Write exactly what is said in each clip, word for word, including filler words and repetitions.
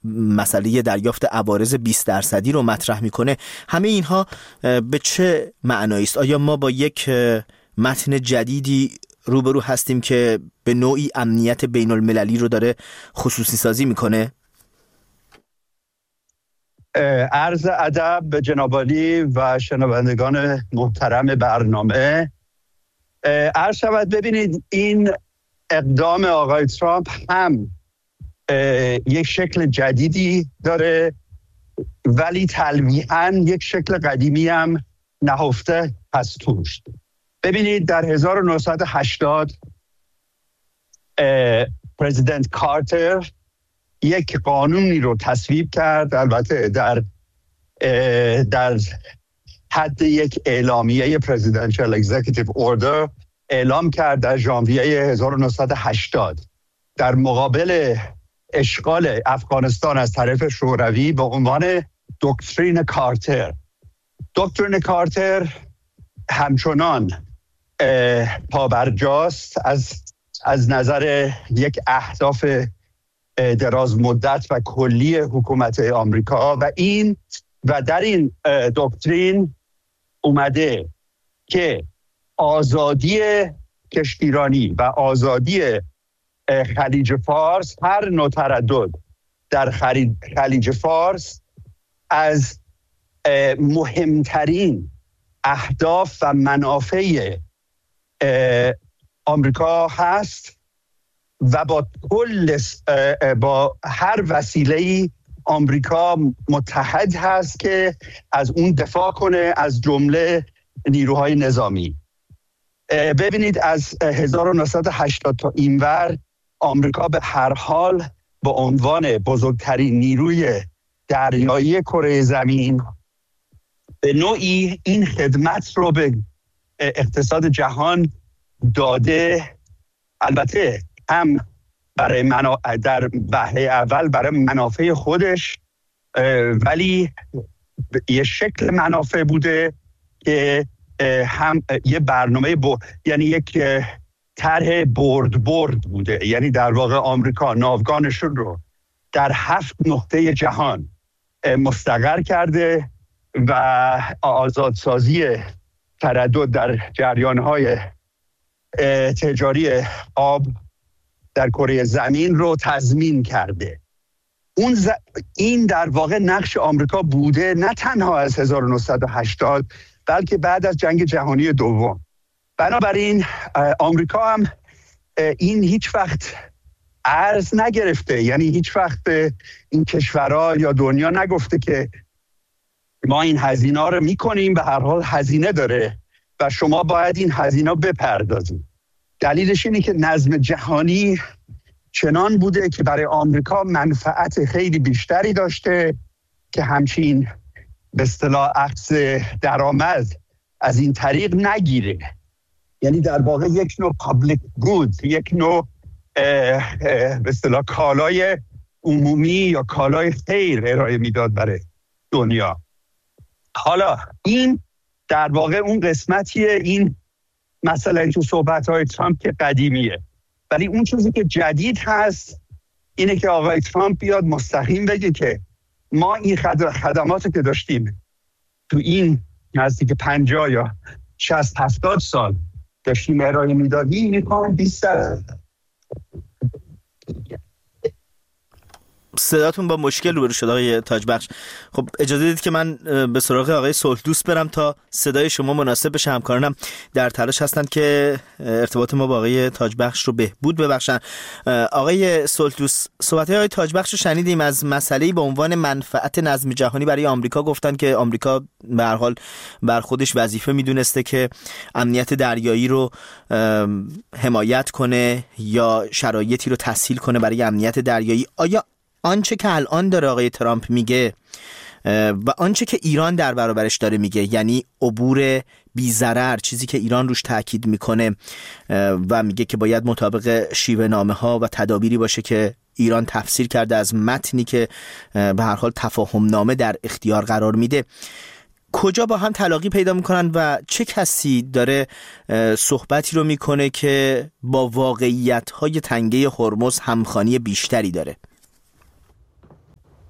مسئله دریافت عوارض بیست درصدی رو مطرح میکنه. همه اینها به چه معنایی است؟ آیا ما با یک متن جدیدی روبرو هستیم که به نوعی امنیت بین المللی رو داره خصوصی سازی میکنه؟ عرض ادب به جناب عالی و شنوندگان محترم برنامه. عرض شود ببینید این اقدام آقای ترامپ هم یک شکل جدیدی داره ولی تلویحاً یک شکل قدیمی هم نهفته هست توش. ببینید در هزار و نهصد و هشتاد پرزیدنت کارتر یک قانونی رو تصویب کرد، البته در در حد یک اعلامیه پرزیدنشال اگزیکیتیو اوردر اعلام کرد در ژانویه هزار و نهصد و هشتاد در مقابل اشغال افغانستان از طرف شوروی به عنوان دکترین کارتر. دکترین کارتر همچنان پابرجاست از از نظر یک اهداف دراز مدت و کلی حکومت آمریکا و این و در این دکترین اومده که آزادی کشتیرانی و آزادی خلیج فارس، هر نوع تردد در خلیج فارس از مهمترین اهداف و منافع آمریکا هست و با کل با هر وسیله‌ای آمریکا متحد هست که از اون دفاع کنه، از جمله نیروهای نظامی. ببینید از هزار و نهصد و هشتاد تا اینور آمریکا به هر حال به عنوان بزرگترین نیروی دریایی کره زمین به نوعی این خدمت رو به اقتصاد جهان داده. البته هم برای منا... در بهره اول برای منافع خودش، ولی یه شکل منافع بوده که هم یه برنامه ب... یعنی یک طرح برد برد بوده. یعنی در واقع آمریکا ناوگانشون رو در هفت نقطه جهان مستقر کرده و آزادسازی تردد در جریان‌های تجاری آب در کره زمین رو تضمین کرده. اون ز... این در واقع نقش آمریکا بوده، نه تنها از هزار و نهصد و هشتاد بلکه بعد از جنگ جهانی دوم. بنابراین آمریکا هم این هیچ وقت ارز نگرفته، یعنی هیچ وقت این کشورها یا دنیا نگفته که ما این هزینه رو میکنیم، به هر حال هزینه داره و شما باید این هزینه بپردازید. دلیلش اینه که نظم جهانی چنان بوده که برای آمریکا منفعت خیلی بیشتری داشته که همچین به اصطلاح عکس درآمد از این طریق نگیره. یعنی در واقع یک نوع پابلیک گود، یک نوع به اصطلاح کالای عمومی یا کالای خیر ارائه میداد برای دنیا. حالا این در واقع اون قسمتیه، این مثلا تو صحبت‌های ترامپ که قدیمیه، ولی اون چیزی که جدید هست اینه که آقای ترامپ بیاد مستقیم بگه که ما این خدماتی که داشتیم تو این نزدیک پنجاه یا شصت هفتاد سال داشتیم ارائه میدادیم، میخوام بیست درصد. صداتون با مشکل روبرو شد آقای تاجبخش. خب اجازه بدید که من به سراغ آقای صلحدوست برم تا صدای شما مناسب بشه. همکارانم در تلاش هستند که ارتباط ما با آقای تاجبخش رو بهبود ببخشن. آقای صلحدوست، صحبت آقای تاجبخش رو شنیدیم از مسئله‌ای به عنوان منفعت نظم جهانی برای آمریکا. گفتن که آمریکا به هر حال بر خودش وظیفه میدونسته که امنیت دریایی رو حمایت کنه یا شرایطی رو تسهیل کنه برای امنیت دریایی. آیا آنچه که الان داره آقای ترامپ میگه و آنچه که ایران در برابرش داره میگه، یعنی عبور بی ضرر، چیزی که ایران روش تاکید میکنه و میگه که باید مطابق شیوه نامه ها و تدابیری باشه که ایران تفسیر کرده از متنی که به هر حال تفاهم نامه در اختیار قرار میده، کجا با هم تلاقی پیدا میکنن و چه کسی داره صحبتی رو میکنه که با واقعیت های تنگه هرمز همخوانی بیشتری داره؟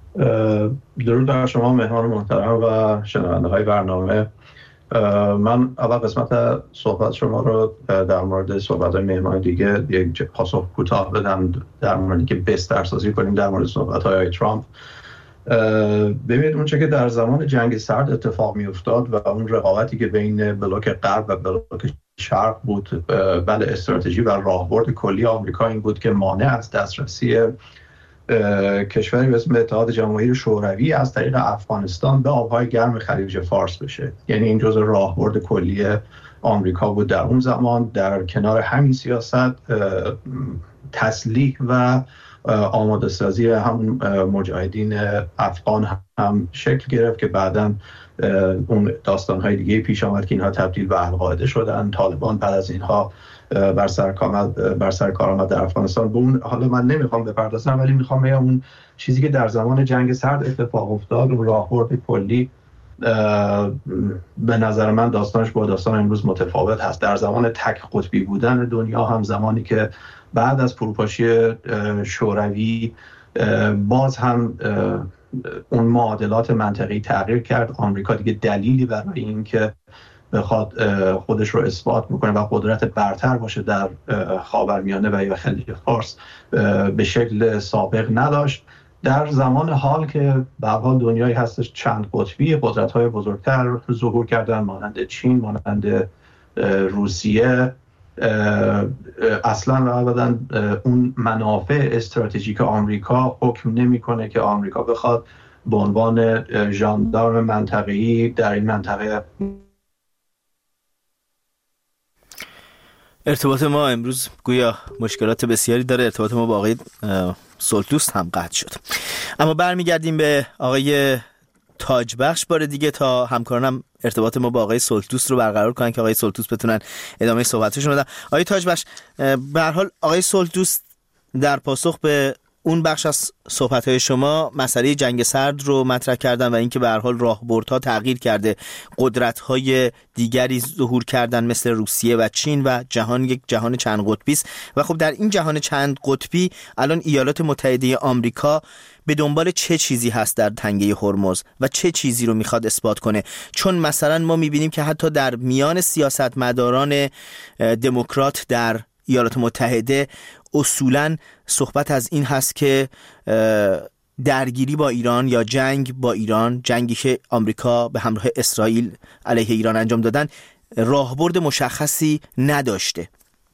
درود بر شما مهمان محترم و شنونده های برنامه. من اول قسمت صحبت شما رو در مورد صحبت های مهمان دیگه یک پاسخ کوتاه بدم در موردی که بستر سازی کنیم در مورد صحبت های ترامپ. ببینید اون چه که در زمان جنگ سرد اتفاق می افتاد و اون رقابتی که بین بلوک غرب و بلوک شرق بود، بله استراتژی و راهبرد کلی آمریکا این بود که مانع از دسترسی کشوری به اسم اتحاد جماهیر شوروی از طریق افغانستان به آبهای گرم خلیج فارس بشه. یعنی این جزء راهبرد کلی آمریکا بود در اون زمان. در کنار همین سیاست تسلیح و آماده سازی هم مجاهدین افغان هم شکل گرفت که بعداً اون داستان‌های دیگه پیش آمد که اینها تبدیل به القاعده شدن. طالبان بعد از اینها بر سر کار بر سر کار آمد در افغانستان. به اون حالا من نمیخوام بپردازم، ولی میخوام بگم اون چیزی که در زمان جنگ سرد اتفاق افتاد و راهبرد کلی به نظر من داستانش با داستان امروز متفاوت هست. در زمان تک قطبی بودن دنیا هم زمانی که بعد از فروپاشی شوروی باز هم اون معادلات منطقی تغییر کرد. آمریکا دیگه دلیلی برای این که بخواد خودش رو اثبات بکنه و قدرت برتر باشه در خاورمیانه و یا خلیج فارس به شکل سابق نداشت. در زمان حال که به هر حال دنیایی هستش چند قطبی، قدرت‌های بزرگتر ظهور کردن مانند چین، مانند روسیه، اصلا و ابدا اون منافع استراتژیک آمریکا حکم نمی‌کنه که آمریکا بخواد به عنوان ژاندارم منطقه‌ای در این منطقه. ارتباط ما امروز گویا مشکلات بسیاری داره. ارتباط ما با آقای صلح‌دوست هم قطع شد. اما برمیگردیم به آقای تاجبخش بار دیگه تا همکارانم ارتباط ما با آقای صلح‌دوست رو برقرار کنن که آقای صلح‌دوست بتونن ادامه صحبتشون بدن. آقای تاجبخش، به هر حال آقای صلح‌دوست در پاسخ به اون بخش از صحبت‌های شما مسئله جنگ سرد رو مطرح کردن و اینکه به هر حال راهبردها تغییر کرده، قدرت‌های دیگری ظهور کردن مثل روسیه و چین و جهان یک جهان چند قطبی است. و خب در این جهان چند قطبی الان ایالات متحده آمریکا به دنبال چه چیزی هست در تنگه هرمز و چه چیزی رو میخواد اثبات کنه؟ چون مثلا ما میبینیم که حتی در میان سیاستمداران دموکرات در ایالات متحده اصولاً صحبت از این هست که درگیری با ایران یا جنگ با ایران، جنگی که آمریکا به همراه اسرائیل علیه ایران انجام دادن، راهبرد مشخصی نداشته.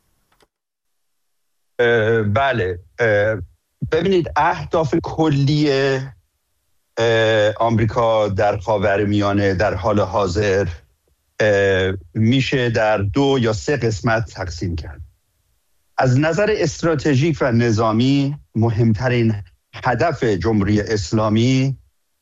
بله، ببینید اهداف کلی آمریکا در خاورمیانه در حال حاضر میشه در دو یا سه قسمت تقسیم کرد. از نظر استراتژیک و نظامی مهمترین هدف جمهوری اسلامی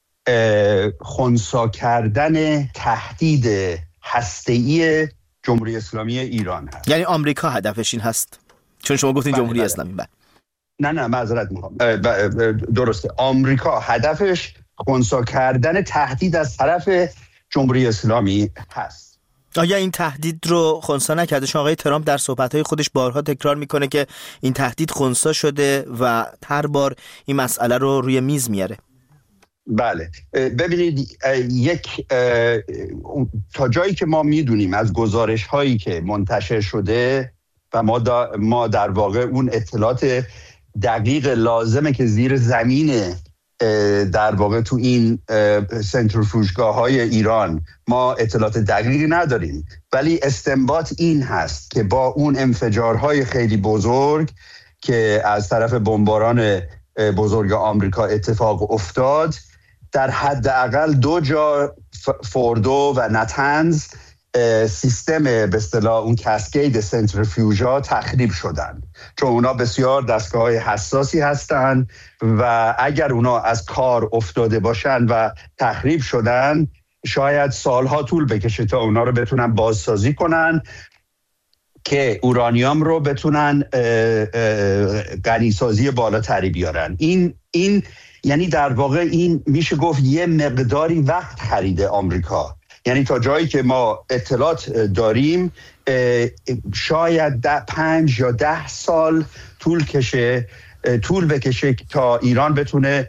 خنثی کردن تهدید هسته‌ای جمهوری اسلامی ایران هست. یعنی آمریکا هدفش این هست؟ چون شما گفتین جمهوری بله. اسلامی بله. نه نه معذرت میخوام. درسته، آمریکا هدفش خنثی کردن تهدید از طرف جمهوری اسلامی هست. آیا این تهدید رو خنثی نکرده؟ چون آقای ترامپ در صحبت‌های خودش بارها تکرار میکنه که این تهدید خنثی شده و هر بار این مسئله رو روی میز میاره. بله، ببینید یک تا جایی که ما میدونیم از گزارش هایی که منتشر شده و ما, ما در واقع اون اطلاعات دقیق لازمه که زیر زمین در واقع تو این سنتریفوژگاه های ایران ما اطلاعات دقیقی نداریم، ولی استنباط این هست که با اون انفجارهای خیلی بزرگ که از طرف بمباران بزرگ آمریکا اتفاق افتاد، در حداقل دو جا فوردو و نتنز سیستم به اصطلاح اون کاسکید سنتریفیوژها تخریب شدن، چون اونا بسیار دستگاه‌های حساسی هستن و اگر اونا از کار افتاده باشن و تخریب شدن شاید سالها طول بکشه تا اونا رو بتونن بازسازی کنن که اورانیوم رو بتونن غنیسازی بالاتری بیارن. این این یعنی در واقع این میشه گفت یه مقداری وقت خریده آمریکا. یعنی تا جایی که ما اطلاعات داریم شاید ده پنج یا ده سال طول کشه طول بکشه تا ایران بتونه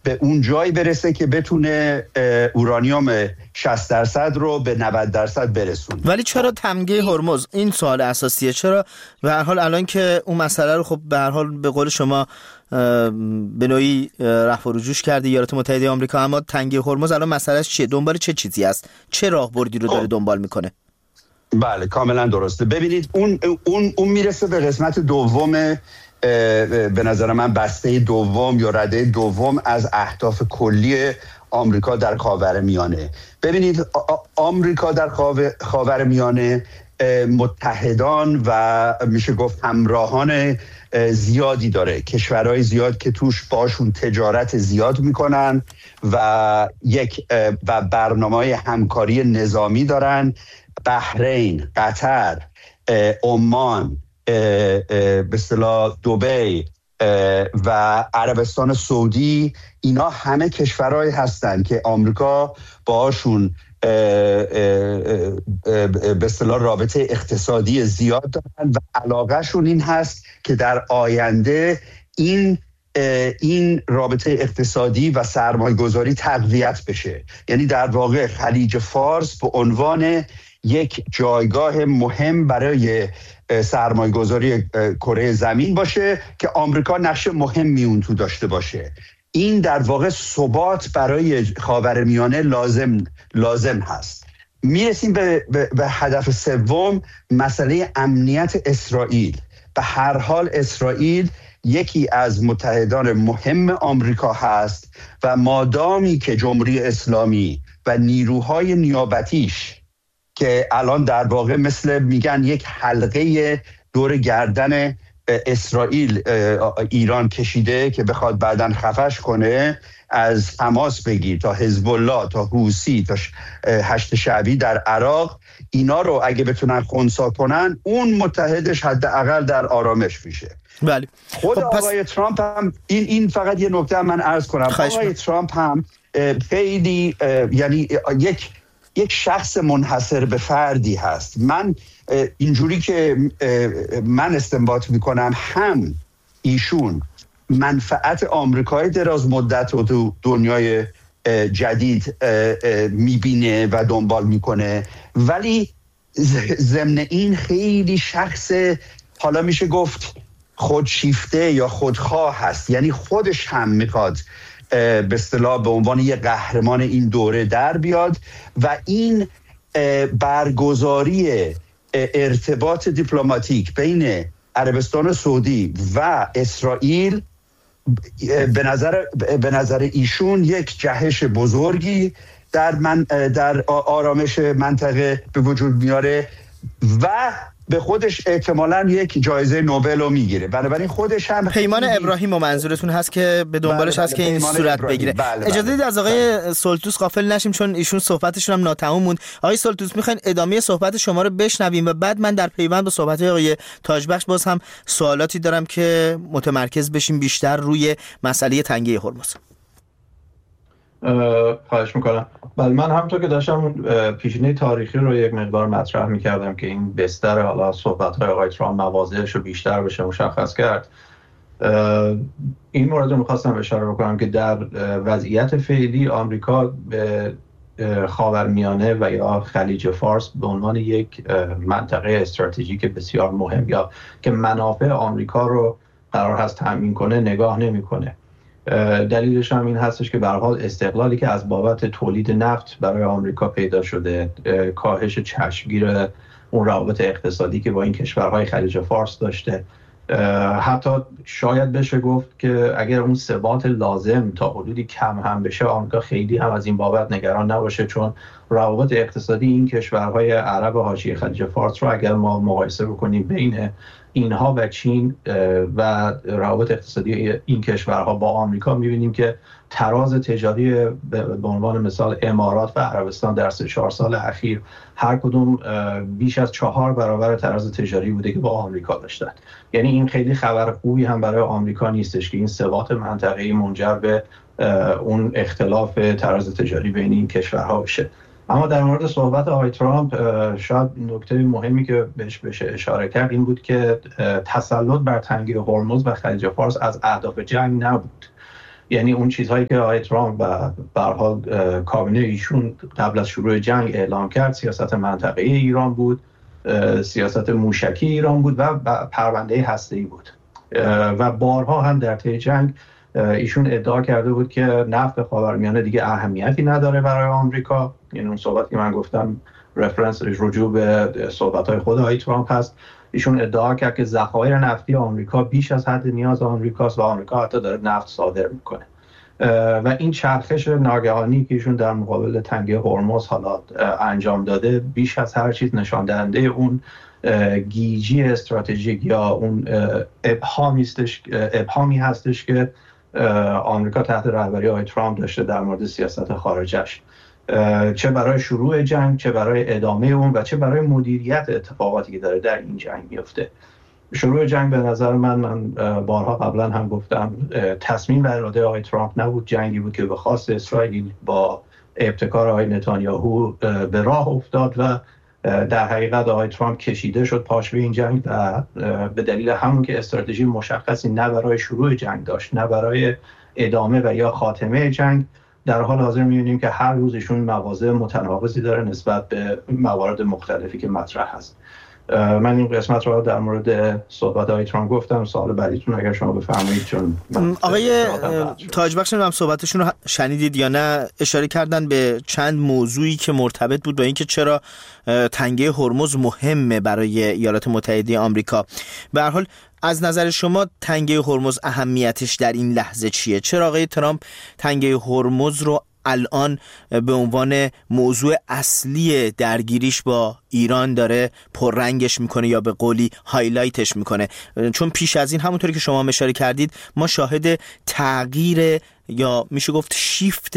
به اون جایی برسه که بتونه اورانیوم شصت درصد رو به نود درصد برسونه. ولی چرا تمگه هرمز؟ این سوال اساسیه. چرا به هر حال الان که اون مسئله رو خب به هر حال به قول شما به نوعی رفع و رجوع کرده ایالات متحده آمریکا، اما تنگه هرمز الان مسئلهش چیه؟ دنبال چه چیزی است؟ چه راهبردی رو داره دنبال میکنه؟ بله کاملا درسته. ببینید اون اون اون میرسه به قسمت دوم، به نظر من بسته دوم یا رده دوم از اهداف کلی آمریکا در خاورمیانه. ببینید آمریکا در خاورمیانه متحدان و میشه گفت همراهان زیادی داره، کشورهای زیاد که توش باشون تجارت زیاد میکنن و یک و برنامه‌های همکاری نظامی دارن. بحرین، قطر، عمان، به اصطلاح دبی و عربستان سعودی، اینا همه کشورهایی هستن که آمریکا باهاشون به اصطلاح رابطه اقتصادی زیاد دارن و علاقهشون این هست که در آینده این این رابطه اقتصادی و سرمایه‌گذاری تقویت بشه. یعنی در واقع خلیج فارس به عنوان یک جایگاه مهم برای سرمایه‌گذاری کره زمین باشه که آمریکا نقش مهمی اون تو داشته باشه. این در واقع ثبات برای خاورمیانه لازم لازم هست. میرسیم به, به, به هدف سوم، مسئله امنیت اسرائیل. به هر حال اسرائیل یکی از متحدان مهم آمریکا هست و مادامی که جمهوری اسلامی و نیروهای نیابتیش که الان در واقع مثل میگن یک حلقه دور گردن اسرائیل ایران کشیده که بخواد بعداً خفش کنه، از حماس بگیر تا حزب الله تا حوثی تا هشت شعبی در عراق، اینا رو اگه بتونن خنثی کنن اون متحدش حداقل در آرامش میشه. بله. خود خب آقای پس... ترامپ هم این این فقط یه نکته من عرض کنم. آقای ترامپ هم خیلی یعنی یک یک شخص منحصر به فردی هست. من اینجوری که من استنباط میکنم هم ایشون منفعت آمریکای دراز مدت رو تو دنیای جدید میبینه و دنبال میکنه، ولی ضمن این خیلی شخص حالا میشه گفت خودشیفته یا خودخواه هست. یعنی خودش هم میخواد به اصطلاح به عنوان یک قهرمان این دوره در بیاد و این برگزاری ارتباط دیپلماتیک بین عربستان سعودی و اسرائیل به نظر به نظر ایشون یک جهش بزرگی در من در آرامش منطقه به وجود میاره و به خودش احتمالاً یک جایزه نوبل رو میگیره. بنابراین خودش هم پیمان ابراهیم و منظورتون هست که به دنبالش بله هست بله که این صورت بگیره. بله اجازه بدید بله از آقای بله. سولتوس غافل نشیم چون ایشون صحبتشون هم ناتمام موند. آقای سولتوس میخواین ادامه صحبت شما رو بشنویم و بعد من در پیوند با صحبت آقای تاجبخش باز هم سوالاتی دارم که متمرکز بشیم بیشتر روی مسئله تنگه هرمز. خواهش میکنم. بله من همونطور که داشتم پیشینه تاریخی رو یک مقدار مطرح میکردم که این بستر حالا صحبت‌های آقای ترامپ مواضعش رو بیشتر بشه مشخص کرد. این مورد رو میخواستم اشاره بکنم که در وضعیت فعلی آمریکا به خاورمیانه و یا خلیج فارس به عنوان یک منطقه استراتژیک بسیار مهم یا که منافع آمریکا رو قرار هست تامین کنه نگاه نمیکنه. دلیلش هم این هستش که به هر حال استقلالی که از بابت تولید نفت برای آمریکا پیدا شده، کاهش چشمگیر اون روابط اقتصادی که با این کشورهای خلیج فارس داشته، حتی شاید بشه گفت که اگر اون ثبات لازم تا حدودی کم هم بشه آمریکا خیلی هم از این بابت نگران نباشه، چون روابط اقتصادی این کشورهای عرب حاشیه خلیج فارس رو اگر ما مقایسه بکنیم بین اینها و چین و روابط اقتصادی این کشورها با آمریکا می‌بینیم که تراز تجاری به عنوان مثال امارات و عربستان در سه چهار سال اخیر هر کدوم بیش از چهار برابر تراز تجاری بوده که با آمریکا داشتن. یعنی این خیلی خبر خوبی هم برای آمریکا نیستش که این ثبات منطقه‌ای منجر به اون اختلاف تراز تجاری بین این کشورها بشه. اما در مورد صحبت آقای ترامپ شاید نکته مهمی که بهش بشه اشاره کرد این بود که تسلط بر تنگه هرمز و خلیج فارس از اهداف جنگ نبود. یعنی اون چیزهایی که آقای ترامپ و به هر حال کابینه ایشون قبل از شروع جنگ اعلام کرد، سیاست منطقه‌ای ایران بود، سیاست موشکی ایران بود و پرونده هسته‌ای بود و بارها هم در طی جنگ ایشون ادعا کرده بود که نفت خاورمیانه دیگه اهمیتی نداره برای آمریکا. یعنی اون صحبت که من گفتم رفرنس رجوع به صحبت‌های خود آقای ترامپ هست. ایشون ادعا کرد که ذخایر نفتی آمریکا بیش از حد نیاز آمریکاست و آمریکا حتی داره نفت صادر میکنه و این چرخش ناگهانی که ایشون در مقابل تنگه هرمز حالا انجام داده بیش از هر چیز نشان دهنده اون گیجی استراتژیک یا اون ابهامی هستش ابهامی هستش که آمریکا تحت رهبری آقای ترامپ داشته در مورد سیاست خارجش، چه برای شروع جنگ، چه برای ادامه اون و چه برای مدیریت اتفاقاتی که داره در این جنگ میفته. شروع جنگ به نظر من من بارها قبلا هم گفتم تصمیم و اراده آقای ترامپ نبود، جنگی بود که به خواست اسرائیل با ابتکار آقای نتانیاهو به راه افتاد و در حقیقت آقای ترامپ کشیده شد پاش به این جنگ و به دلیل همون که استراتژی مشخصی نه برای شروع جنگ داشت نه برای ادامه و یا خاتمه جنگ، در حال حاضر می‌بینیم که هر روز ایشون مواضع متناقضی داره نسبت به موارد مختلفی که مطرح هست. من این قسمت رو در مورد صحبت های ترامپ گفتم. سوال بعدیتون اگر شما بفرمایید. چون آقای تاجبخش نمیدونم صحبتشون رو شنیدید یا نه، اشاره کردن به چند موضوعی که مرتبط بود با اینکه چرا تنگه هرمز مهمه برای ایالات متحده آمریکا. به هر حال از نظر شما تنگه هرمز اهمیتش در این لحظه چیه؟ چرا آقای ترامپ تنگه هرمز رو الان به عنوان موضوع اصلی درگیریش با ایران داره پررنگش میکنه یا به قولی هایلایتش میکنه؟ چون پیش از این همونطوری که شما اشاره کردید ما شاهد تغییر یا میشه گفت شیفت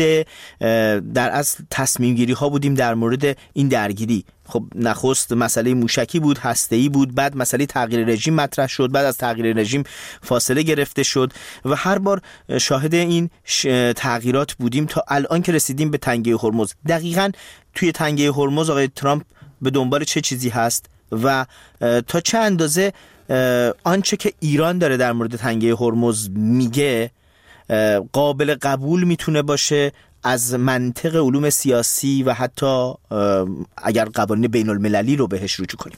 در اصل تصمیم گیری ها بودیم در مورد این درگیری. خب نخست مسئله موشکی بود، هسته‌ای بود، بعد مسئله تغییر رژیم مطرح شد، بعد از تغییر رژیم فاصله گرفته شد و هر بار شاهد این تغییرات بودیم تا الان که رسیدیم به تنگه هرمز. دقیقاً توی تنگه هرمز آقای ترامپ به دنبال چه چیزی هست و تا چه اندازه آنچه که ایران داره در مورد تنگه هرمز میگه قابل قبول میتونه باشه از منطق علوم سیاسی و حتی اگر قوانین بین المللی رو بهش رجوع کنیم؟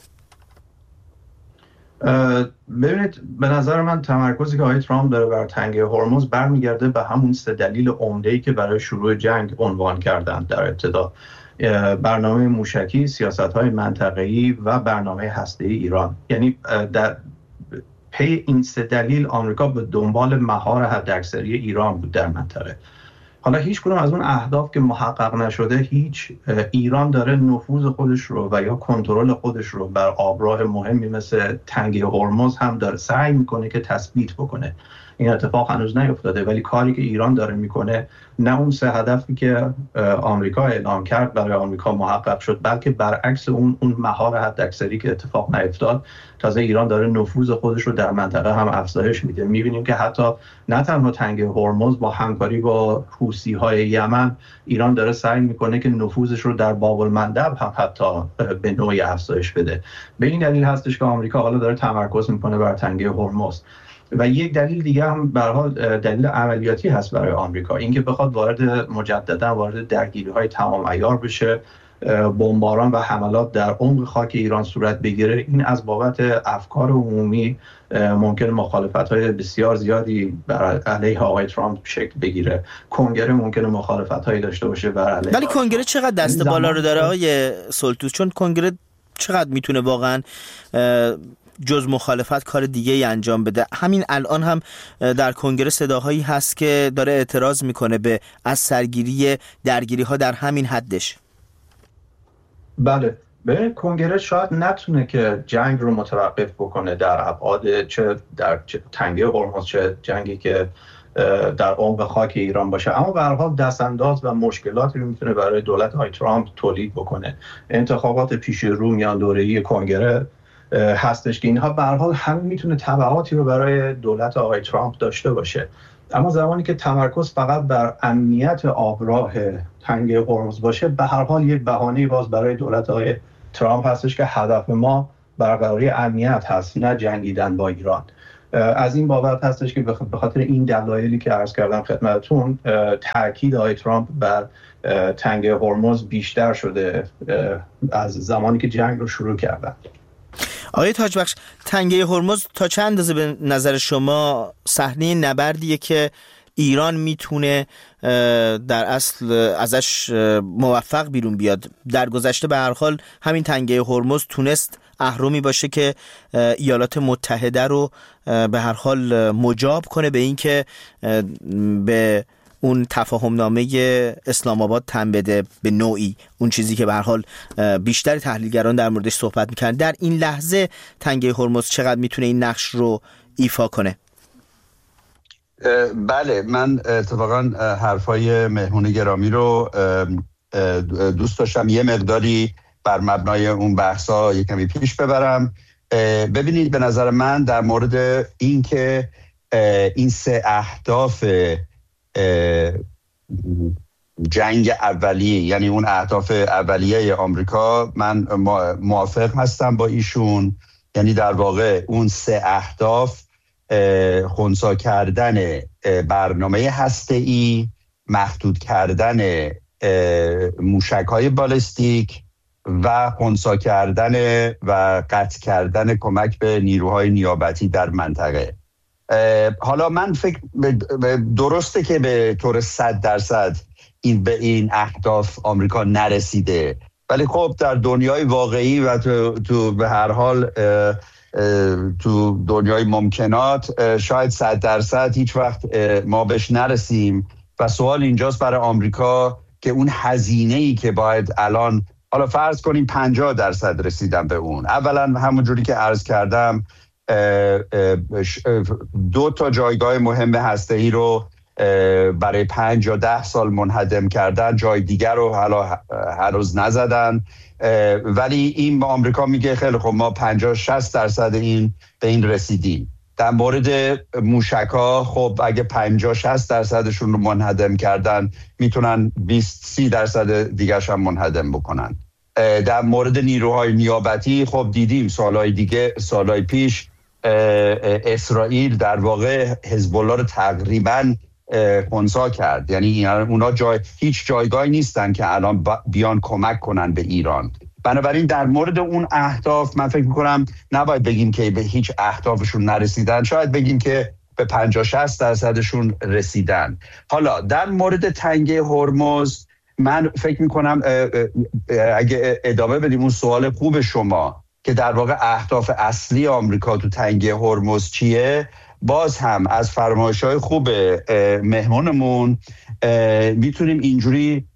ببینید به نظر من تمرکزی که آقای ترامپ داره بر تنگه هرمز برمیگرده به همون سه دلیل عمده‌ای که برای شروع جنگ عنوان کردن در ابتدا: برنامه موشکی، سیاست‌های منطقه‌ای و برنامه هسته‌ای ایران. یعنی در پی این سه دلیل آمریکا به دنبال مهار حداکثری ایران بود در منطقه. حالا هیچ کدوم از اون اهداف که محقق نشده، هیچ ایران داره نفوذ خودش رو و یا کنترل خودش رو بر آبراه مهمی مثل تنگه هرمز هم داره سعی میکنه که تثبیت بکنه. این اتفاق هنوز نیفتاده، ولی کاری که ایران داره میکنه نه اون سه هدفی که آمریکا اعلام کرد برای آمریکا محقق شد، بلکه برعکس اون اون مهار حداکثری که اتفاق نیفتاد. تازه ایران داره نفوذ خودش رو در منطقه هم افزایش میده. میبینیم که حتی نه تنها تنگه هرمز، با همکاری با حوثی‌های یمن ایران داره سعی میکنه که نفوذش رو در باب المندب هم حتی به نوعی افزایش بده. به این دلیل هستش که آمریکا حالا داره تمرکز میکنه بر تنگه هرمز. و یک دلیل دیگه هم به هر حال دلیل عملیاتی هست برای آمریکا، اینکه بخواد وارد مجددا وارد درگیری‌های تمام عیار بشه، بمباران و حملات در عمق خاک ایران صورت بگیره. این از بابت افکار عمومی ممکن مخالفت‌های بسیار زیادی بر علیه آقای ترامپ شکل بگیره. کنگره ممکنه مخالفت‌هایی داشته باشه بر علیه. ولی کنگره چقدر دست بالا رو داره آقای سلطوس؟ چون کنگره چقدر میتونه واقعاً جز مخالفت کار دیگه ای انجام بده؟ همین الان هم در کنگره صداهایی هست که داره اعتراض میکنه به از سرگیری درگیری ها در همین حدش. بله، به کنگره شاید نتونه که جنگ رو متوقف بکنه در ابعاد چه در تنگه هرمز چه جنگی که در عمق خاک ایران باشه، اما به هر حال دستانداز و مشکلاتی رو میتونه برای دولت های ترامپ تولید بکنه. انتخابات پیش رو میان دوره‌ای کنگره هستش که اینها به هر حال هم میتونه تبعاتی رو برای دولت آقای ترامپ داشته باشه. اما زمانی که تمرکز فقط بر امنیت آبراه تنگه هرمز باشه، به هر حال یک بهانه باز برای دولت آقای ترامپ هستش که هدف ما برقراری امنیت هست، نه جنگیدن با ایران. از این بابت هستش که به خاطر این دلایلی که عرض کردم خدمتتون تاکید آقای ترامپ بر تنگه هرمز بیشتر شده از زمانی که جنگ رو شروع کردن. آقای تاجبخش، تنگه هرمز تا چند اندازه به نظر شما صحنه نبردیه که ایران میتونه در اصل ازش موفق بیرون بیاد؟ در گذشته به هر حال همین تنگه هرمز تونست اهرمی باشه که ایالات متحده رو به هر حال مجاب کنه به این که به اون تفاهم نامه اسلام آباد تن بده، به نوعی اون چیزی که به هر حال بیشتر تحلیلگران در موردش صحبت میکنن. در این لحظه تنگه هرمز چقدر میتونه این نقش رو ایفا کنه؟ بله، من اتفاقا حرفای مهمون گرامی رو دوست داشتم یه مقداری بر مبنای اون بحثا یک کمی پیش ببرم. ببینید، به نظر من در مورد این که این سه اهداف جنگ اولیه، یعنی اون اهداف اولیه آمریکا، من موافق هستم با ایشون. یعنی در واقع اون سه اهداف خنثی کردن برنامه هسته‌ای، محدود کردن موشک‌های بالستیک و خنثی کردن و قطع کردن کمک به نیروهای نیابتی در منطقه. حالا من فکر درسته که به طور صد درصد این به این اهداف آمریکا نرسیده، ولی خب در دنیای واقعی و تو, تو به هر حال تو دنیای ممکنات شاید صد درصد هیچ وقت ما بهش نرسیم و سوال اینجاست برای آمریکا که اون هزینه‌ای که باید الان، حالا فرض کنیم پنجاه درصد رسیدن به اون، اولا همون جوری که عرض کردم دو تا جایگاه مهم هسته‌ای رو برای پنج یا ده سال منهدم کردن، جای دیگر رو حالا هنوز نزدن، ولی این با آمریکا میگه خیلی خب ما پنجاه شصت درصد این به این رسیدیم. در مورد موشک‌ها خب اگه پنجاه شصت درصدشون رو منهدم کردن، میتونن بیست سی درصد دیگرش هم منهدم بکنن. در مورد نیروهای نیابتی خب دیدیم سالهای دیگه، سالهای پیش اسرائیل در واقع حزب الله رو تقریباً خنثی کرد. یعنی اونا جای هیچ جایگاهی نیستن که الان بیان کمک کنن به ایران. بنابراین در مورد اون اهداف من فکر میکنم نباید بگیم که به هیچ اهدافشون نرسیدن، شاید بگیم که به پنجاه شصت درصدشون رسیدن. حالا در مورد تنگه هرمز من فکر میکنم اگه ادامه بدیم اون سوال خوب شما که در واقع اهداف اصلی آمریکا تو تنگه هرمز چیه، باز هم از فرمایش‌های خوب مهمونمون میتونیم اینجوری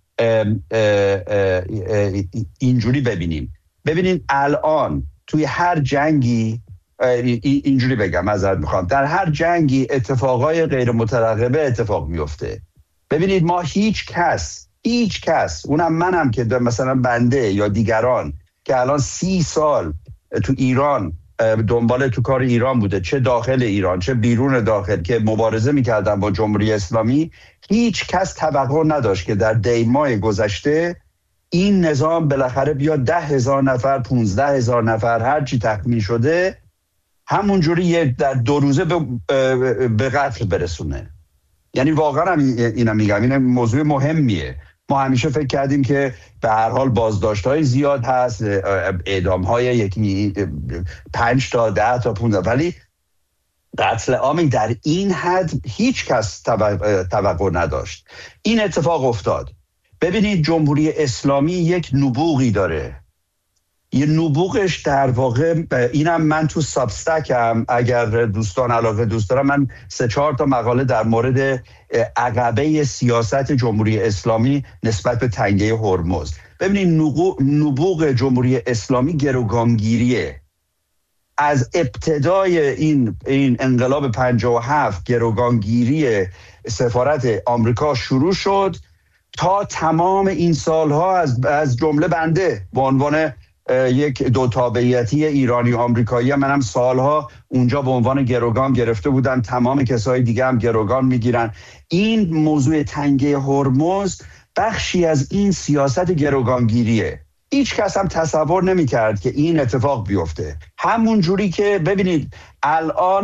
اینجوری ببینیم. ببینید الان توی هر جنگی، اینجوری بگم معذرت میخوام، در هر جنگی اتفاقای غیر مترقبه اتفاق میفته. ببینید ما هیچ کس هیچ کس اونم منم که مثلا بنده یا دیگران که الان سی سال تو ایران دنبال تو کار ایران بوده، چه داخل ایران چه بیرون داخل، که مبارزه میکردن با جمهوری اسلامی، هیچ کس توقع نداشت که در دیمای گذشته این نظام بالاخره بیاد ده هزار نفر، پونزده هزار نفر، هر چی تخمین شده همونجوری در دو روزه به, به قتل برسونه. یعنی واقعا اینم میگم این موضوع مهمیه. ما همیشه فکر کردیم که به هر حال بازداشت‌های زیاد هست، اعدام‌های یکی پنج تا ده تا پونزده، ولی قتل عامی در این حد هیچ کس توقع نداشت. این اتفاق افتاد. ببینید جمهوری اسلامی یک نبوغی داره، یه نبوغش در واقع، اینم من تو سابستکم اگر دوستان علاقه دوست دارم، من سه چهار تا مقاله در مورد عقبه سیاست جمهوری اسلامی نسبت به تنگه هرمز. ببینید نبوغ جمهوری اسلامی گروگانگیریه. از ابتدای این این انقلاب پنجاه و هفت گروگانگیری سفارت آمریکا شروع شد تا تمام این سالها، از از جمله بنده به عنوان یک دو تابعیتی ایرانی و آمریکایی، منم سالها اونجا به عنوان گروگان گرفته بودم، تمام کسای دیگه هم گروگان میگیرن. این موضوع تنگه هرمز بخشی از این سیاست گروگانگیریه. هیچ کس هم تصور نمی‌کرد که این اتفاق بیفته. همون جوری که ببینید الان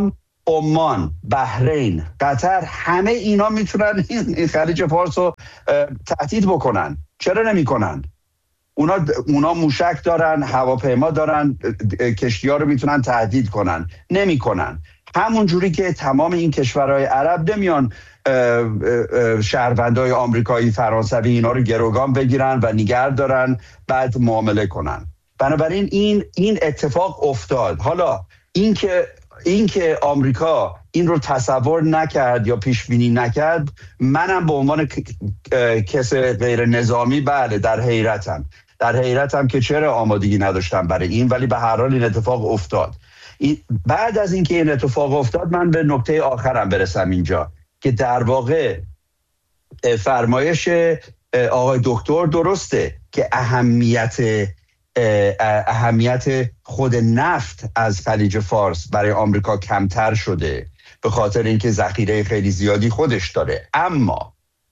عمان، بحرین، قطر، همه اینا میتونن این خلیج فارس رو تهدید بکنن. چرا نمیکنن؟ اونا اونا موشک دارن، هواپیما دارن، کشتی‌ها رو میتونن تهدید کنن. نمیکنن. همون جوری که تمام این کشورهای عرب نمیان شهروندای آمریکایی، فرانسوی اینا رو گروگان بگیرن و نگه دارن بعد معامله کنن. بنابراین این این اتفاق افتاد. حالا اینکه اینکه آمریکا این رو تصور نکرد یا پیش بینی نکرد، منم به عنوان کس غیر نظامی بله در حیرتم. در حیرتم که چرا آمادگی نداشتم برای این، ولی به هر حال این اتفاق افتاد. بعد از اینکه این اتفاق افتاد من به نکته آخرم برسم اینجا که در واقع فرمایش آقای دکتر درسته که اهمیت اهمیت خود نفت از خلیج فارس برای آمریکا کمتر شده به خاطر اینکه ذخیره خیلی زیادی خودش داره. اما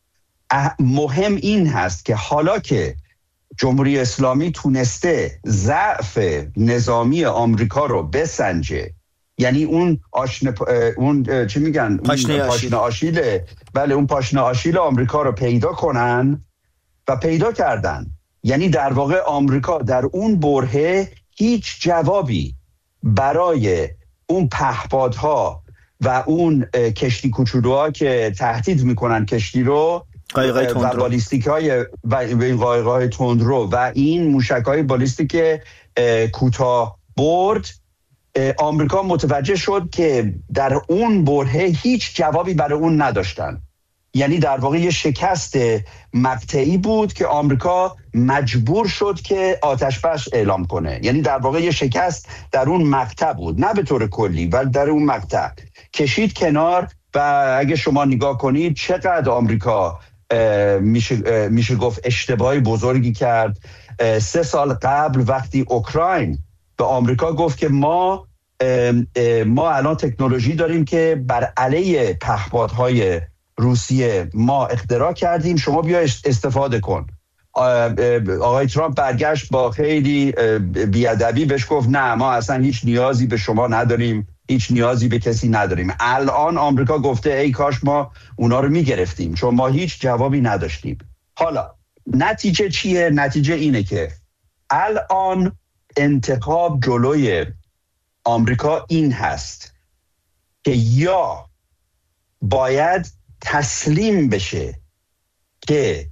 مهم این هست که حالا که جمهوری اسلامی تونسته ضعف نظامی آمریکا رو بسنجه، یعنی اون آشن اون چی میگن پاشنه اون پاشنه آشیله، بله اون پاشنه آشیل آمریکا رو پیدا کنن و پیدا کردن، یعنی در واقع آمریکا در اون برهه هیچ جوابی برای اون پهپادها و اون کشتی کوچولوها که تهدید میکنن کشتی رو و بالیستیک های و این قایق‌های تندرو و این موشک‌های بالیستیک کوتاه برد، آمریکا متوجه شد که در اون برهه هیچ جوابی برای اون نداشتن. یعنی در واقع یه شکست مقطعی بود که آمریکا مجبور شد که آتش بس اعلام کنه. یعنی در واقع یه شکست در اون مقطع بود، نه به طور کلی ولی در اون مقطع کشید کنار. و اگه شما نگاه کنید چقدر آمریکا میشه میشه گفت اشتباهی بزرگی کرد. سه سال قبل وقتی اوکراین به آمریکا گفت که ما ما الان تکنولوژی داریم که بر علیه پهپادهای روسیه ما اختراع کردیم، شما بیا استفاده کن. آقای ترامپ برگشت با خیلی بیادبی بهش گفت نه ما اصلا هیچ نیازی به شما نداریم، هیچ نیازی به کسی نداریم. الان آمریکا گفته ای کاش ما اونا رو میگرفتیم چون ما هیچ جوابی نداشتیم. حالا نتیجه چیه؟ نتیجه اینه که الان انتخاب جلوی آمریکا این هست که یا باید تسلیم بشه که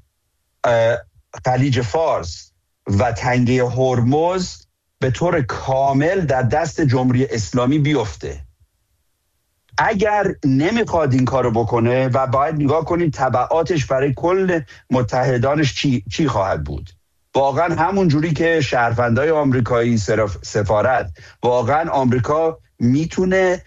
خلیج فارس و تنگه هرمز به طور کامل در دست جمهوری اسلامی بیفته. اگر نمیخواد این کارو بکنه و باید نگاه کنید تبعاتش برای کل متحدانش چی, چی خواهد بود. واقعا همون جوری که شهروندای آمریکایی سفارت، واقعا آمریکا میتونه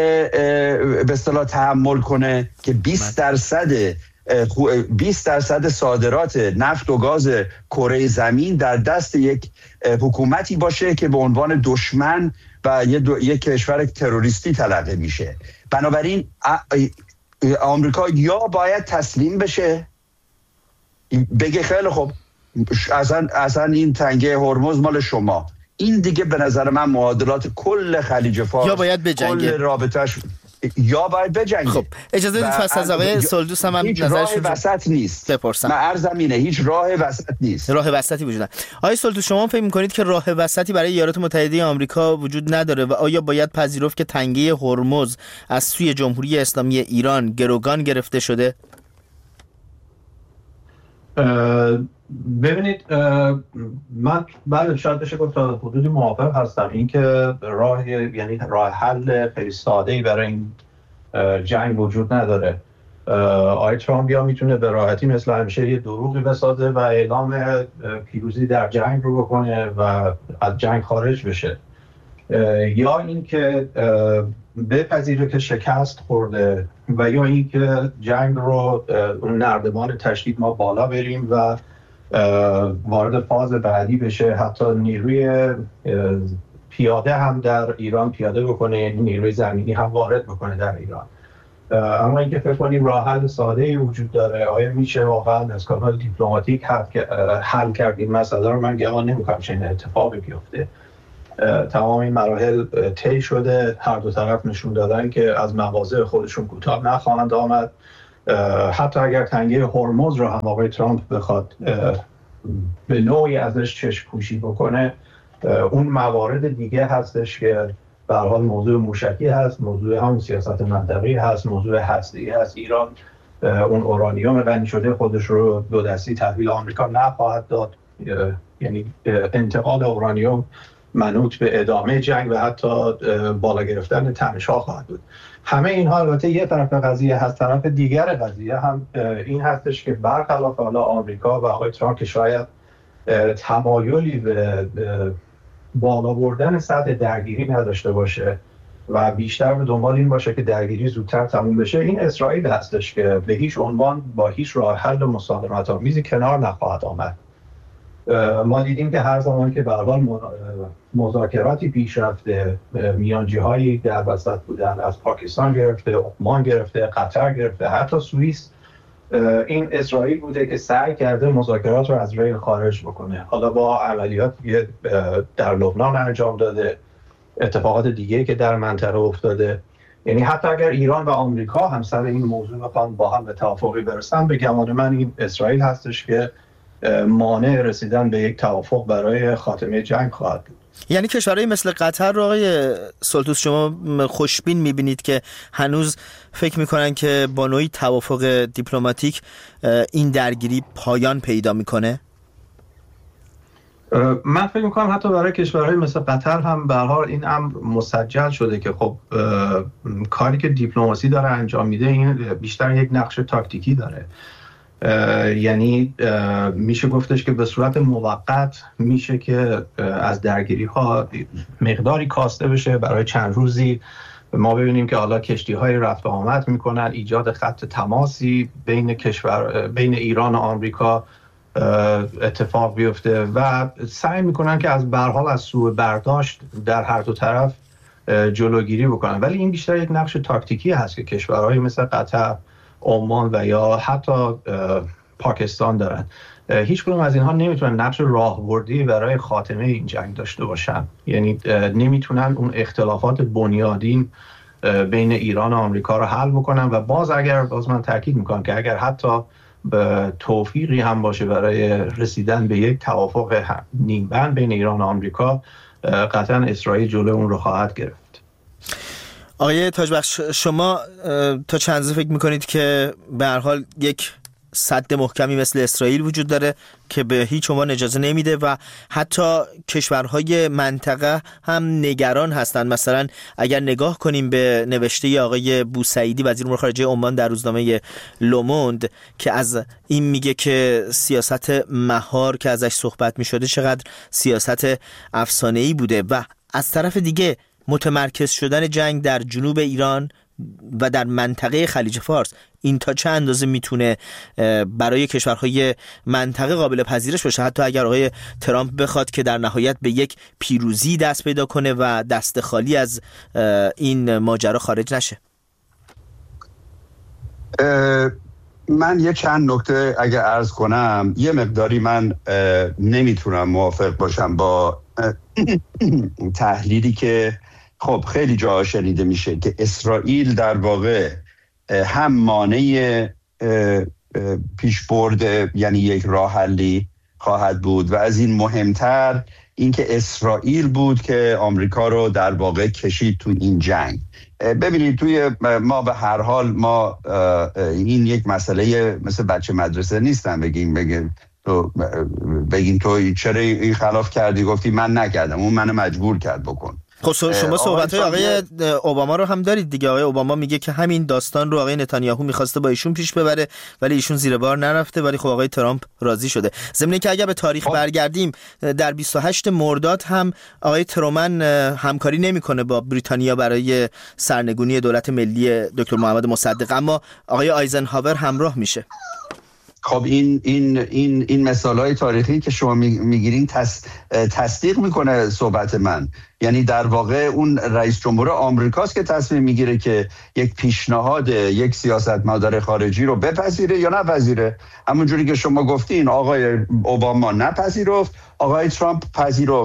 به اصطلاح تحمل کنه که بیست درصد بیست درصد صادرات نفت و گاز کره زمین در دست یک حکومتی باشه که به عنوان دشمن و یک کشور تروریستی تلقی میشه. بنابراین آمریکا یا باید تسلیم بشه بگه خیلی خب اصلا اصلا این تنگه هرمز مال شما، این دیگه به نظر من معادلات کل خلیج فارس یا باید بجنگه، کل رابطه‌اش یا باید بجنگه. خب اجازه بدید فصل از آقای سولدوس هم هیچ راه وسط نیست بپرسم. من عرضم اینه هیچ راه وسط نیست. راه وسطی وجود نداره. آقای سولدوس شما فکر می‌کنید که راه وسطی برای ایالات متحده آمریکا وجود نداره و آیا باید پذیرفت که تنگه هرمز از سوی جمهوری اسلامی ایران گروگان گرفته شده؟ ببینید من بله شاید بشه گفت تا حدودی موافق هستم این که راه یعنی راه حل خیلی ساده‌ای برای این جنگ وجود نداره. آقای ترامپ یا میتونه به راحتی مثل همیشه یه دروغی بسازه و اعلام پیروزی در جنگ رو بکنه و از جنگ خارج بشه، یا اینکه بپذیره که شکست خورده و یا اینکه جنگ رو اون نردبان تشدید ما بالا بریم و وارد فاز بعدی بشه، حتی نیروی پیاده هم در ایران پیاده بکنه، یعنی نیروی زمینی هم وارد بکنه در ایران. اما اینکه فکر کنیم راه حل ساده‌ای وجود داره، آیا میشه واقعا از کانال دیپلماتیک حل کرد این مسئله رو، من گمان نمی‌کنم چنین اتفاقی بیفته. تمام این مراحل طی شده، هر دو طرف نشون دادن که از مواضع خودشون کوتاه نخواهند آمد. حتی اگر تنگه هرمز رو هم آقای ترامپ بخواد به نوعی ازش چشم پوشی بکنه، اون موارد دیگه هستش که به هر حال موضوع موشکی هست، موضوع هم سیاست منطقی هست، موضوع هسته‌ای هست. ایران اون اورانیوم غنی شده خودش رو دو دستی تحویل آمریکا نخواهد داد، یعنی انتقال اورانیوم منوط به ادامه جنگ و حتی بالا گرفتن تنش‌ها خواهد بود. همه اینها البته یه طرف قضیه هست. طرف دیگر قضیه هم این هستش که برخلاف حالا آمریکا و آقای ترامپ که شاید تمایلی به بالا بردن سطح درگیری نداشته باشه و بیشتر به دنبال این باشه که درگیری زودتر تموم بشه، این اسرائیل هستش که به هیچ عنوان با هیچ راه حل مسالمت‌آمیزی کنار نخواهد آمد. ما دیدیم که هر زمان که به هر حال مذاکراتی پیش رفته، میانجی‌هایی در وسط بودن، از پاکستان گرفته، عمان گرفته، قطر گرفته، حتی سوئیس، این اسرائیل بوده که سعی کرده مذاکرات رو از ریل خارج بکنه. حالا با عملیاتی در لبنان انجام داده، اتفاقات دیگه که در منطقه افتاده، یعنی حتی اگر ایران و آمریکا هم سر این موضوع بخوان با هم به توافقی برسن، به گمان من این اسرائیل هستش که مانع رسیدن به یک توافق برای خاتمه جنگ خواهد بود. یعنی کشورهای مثل قطر رو آقای سولتوس شما خوشبین میبینید که هنوز فکر میکنن که با نوعی توافق دیپلماتیک این درگیری پایان پیدا میکنه؟ من فکر میکنم حتی برای کشورهای مثل قطر هم به هر حال این امر مسجل شده که خب کاری که دیپلماسی داره انجام میده این بیشتر یک نقش تاکتیکی داره. یعنی میشه گفتش که به صورت موقت میشه که از درگیری ها مقداری کاسته بشه برای چند روزی. ما ببینیم که حالا کشتی های رفت و آمد میکنن، ایجاد خط تماسی بین کشور بین ایران و آمریکا اتفاق بیفته و سعی میکنن که از به هر حال از سوء برداشت در هر دو طرف جلوگیری بکنن. ولی این بیشتر یک نقش تاکتیکی هست که کشورهای مثل قطر، عمان و یا حتی پاکستان دارن. هیچ کدوم از اینها نمیتونن نقش راهبردی برای خاتمه این جنگ داشته باشن. یعنی نمیتونن اون اختلافات بنیادین بین ایران و آمریکا رو حل بکنن و باز اگر باز من تاکید میکنم که اگر حتی به توفیقی هم باشه برای رسیدن به یک توافق نیمبند بین ایران و آمریکا، قطعا اسرائیل جلوی اون رو خواهد گرفت. آقای تاجبخش، شما تا چند اندازه فکر میکنید که به هر حال یک سد محکمی مثل اسرائیل وجود داره که به هیچ عنوان اجازه نمیده و حتی کشورهای منطقه هم نگران هستند؟ مثلا اگر نگاه کنیم به نوشته آقای بوسعیدی وزیر امور خارجه عمان در روزنامه لوموند که از این میگه که سیاست مهار که ازش صحبت میشده چقدر سیاست افسانه‌ای بوده و از طرف دیگه متمرکز شدن جنگ در جنوب ایران و در منطقه خلیج فارس، این تا چه اندازه میتونه برای کشورهای منطقه قابل پذیرش باشه، حتی اگر آقای ترامپ بخواد که در نهایت به یک پیروزی دست پیدا کنه و دست خالی از این ماجرا خارج نشه؟ من یه چند نکته اگر عرض کنم، یه مقداری من نمیتونم موافق باشم با تحلیلی که خب خیلی جا شنیده میشه که اسرائیل در واقع هم مانع پیشبرد یعنی یک راه حلی خواهد بود و از این مهمتر اینکه اسرائیل بود که آمریکا رو در واقع کشید تو این جنگ. ببینید توی ما به هر حال ما این یک مسئله مثل بچه مدرسه نیستن بگیم بگیم تو بگیم تو چرا این خلاف کردی، گفتی من نکردم اون منو مجبور کرد بکن. خب شما صحبت های آقای اوباما رو هم دارید دیگه. آقای اوباما میگه که همین داستان رو آقای نتانیاهو میخواسته با ایشون پیش ببره ولی ایشون زیر بار نرفته، ولی خب آقای ترامپ راضی شده. ضمن اینکه اگر به تاریخ برگردیم در بیست و هشت مرداد هم آقای ترومن همکاری نمیکنه با بریتانیا برای سرنگونی دولت ملی دکتر محمد مصدق، اما آقای آیزنهاور همراه میشه. خب این این این این مثال‌های تاریخی که شما میگیرین تص، تصدیق میکنه صحبت من. یعنی در واقع اون رئیس جمهور آمریکاست که تصمیم میگیره که یک پیشنهاد یک سیاستمدار خارجی رو بپذیره یا نپذیره. همونجوری که شما گفتین آقای اوباما نپذیرفت، آقای ترامپ پذیرفت.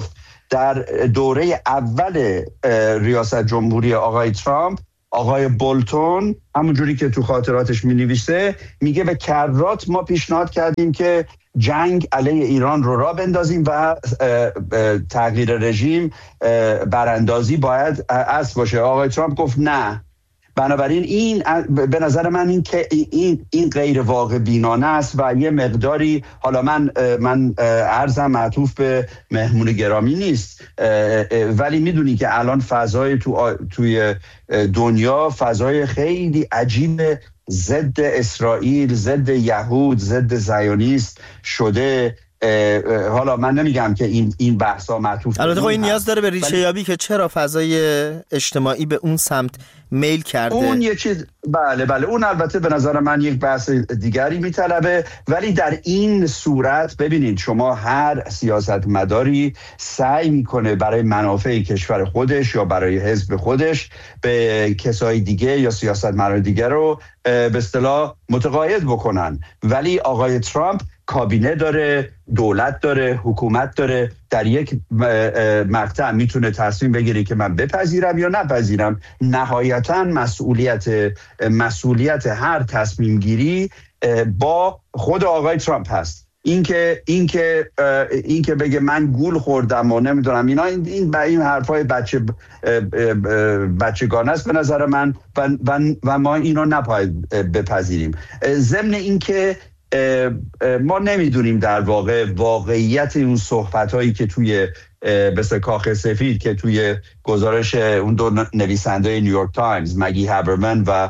در دوره اول ریاست جمهوری آقای ترامپ، آقای بولتون همونجوری که تو خاطراتش می نویسه میگه به کرات ما پیشنهاد کردیم که جنگ علیه ایران رو راه بندازیم و تغییر رژیم براندازی باید اصل باشه. آقای ترامپ گفت نه. بنابراین این به نظر من این که این این غیر واقع بینانه است و یه مقداری، حالا من من عرضم معطوف به مهمون گرامی نیست، ولی میدونی که الان فضای تو توی دنیا فضای خیلی عجیب ضد اسرائیل، ضد یهود، ضد زیونیست شده. حالا من نمیگم که این این بحثا معطوف، البته خب این نیاز داره به ریشه یابی که چرا فضای اجتماعی به اون سمت میل کرده. اون یه چیز، بله بله اون البته به نظر من یک بحث دیگری میطلبه، ولی در این صورت ببینید شما هر سیاستمداری سعی میکنه برای منافع کشور خودش یا برای حزب خودش به کسای دیگه یا سیاستمدار دیگه رو به اصطلاح متقاعد بکنن، ولی آقای ترامپ کابینه داره، دولت داره، حکومت داره، در یک مقطع میتونه تصمیم بگیره که من بپذیرم یا نپذیرم. نهایتاً مسئولیت مسئولیت هر تصمیم گیری با خود آقای ترامپ هست. اینکه اینکه اینکه بگه من گول خوردم و نمیدونم اینا، این این این حرفای بچه بچگانه است به نظر من و, و, و ما اینو نباید بپذیریم. ضمن اینکه ما نمیدونیم در واقع واقعیت اون صحبتایی که توی مثل کاخ سفید که توی گزارش اون دو نویسنده نیویورک تایمز، مگی هابرمن و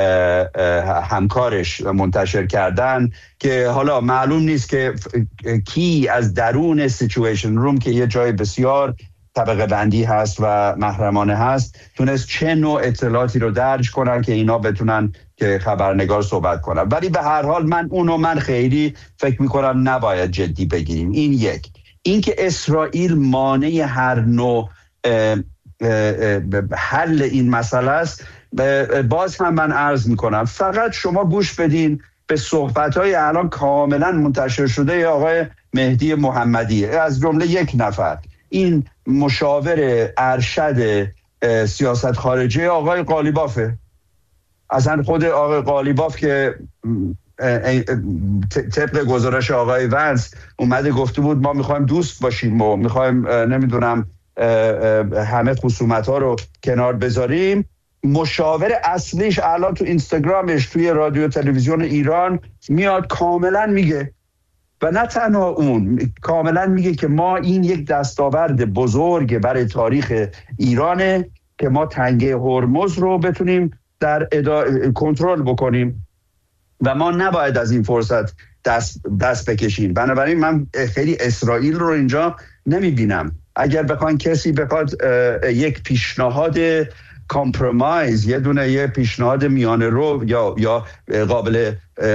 همکارش منتشر کردن، که حالا معلوم نیست که کی از درون سیچویشن روم که یه جای بسیار طبقه بندی هست و محرمانه هست تونست چه نوع اطلاعاتی رو درج کنن که اینا بتونن که خبرنگار صحبت کنن. ولی به هر حال من اونو من خیلی فکر میکنم نباید جدی بگیریم. این یک. این که اسرائیل مانع هر نوع اه اه اه حل این مسئله است، باز هم من عرض میکنم فقط شما گوش بدین به صحبت‌های الان کاملا منتشر شده آقای مهدی محمدی، از جمله یک نفر، این مشاور ارشد سیاست خارجی آقای قالیبافه. اصلا خود آقای قالیباف که طبق گزارش آقای ونس اومده گفته بود ما میخوایم دوست باشیم و میخوایم نمیدونم همه خصومت ها رو کنار بذاریم، مشاور اصلیش الان تو اینستاگرامش توی رادیو تلویزیون ایران میاد کاملا میگه، و نه تنها اون، کاملا میگه که ما این یک دستاورد بزرگ برای تاریخ ایرانه که ما تنگه هرمز رو بتونیم در ادا... کنترل بکنیم و ما نباید از این فرصت دست, دست بکشیم. بنابراین من خیلی اسرائیل رو اینجا نمیبینم. اگر بخوان کسی بخواد یک پیشنهاد کامپرومایز، یه دونه یه پیشنهاد میانه رو یا یا قابل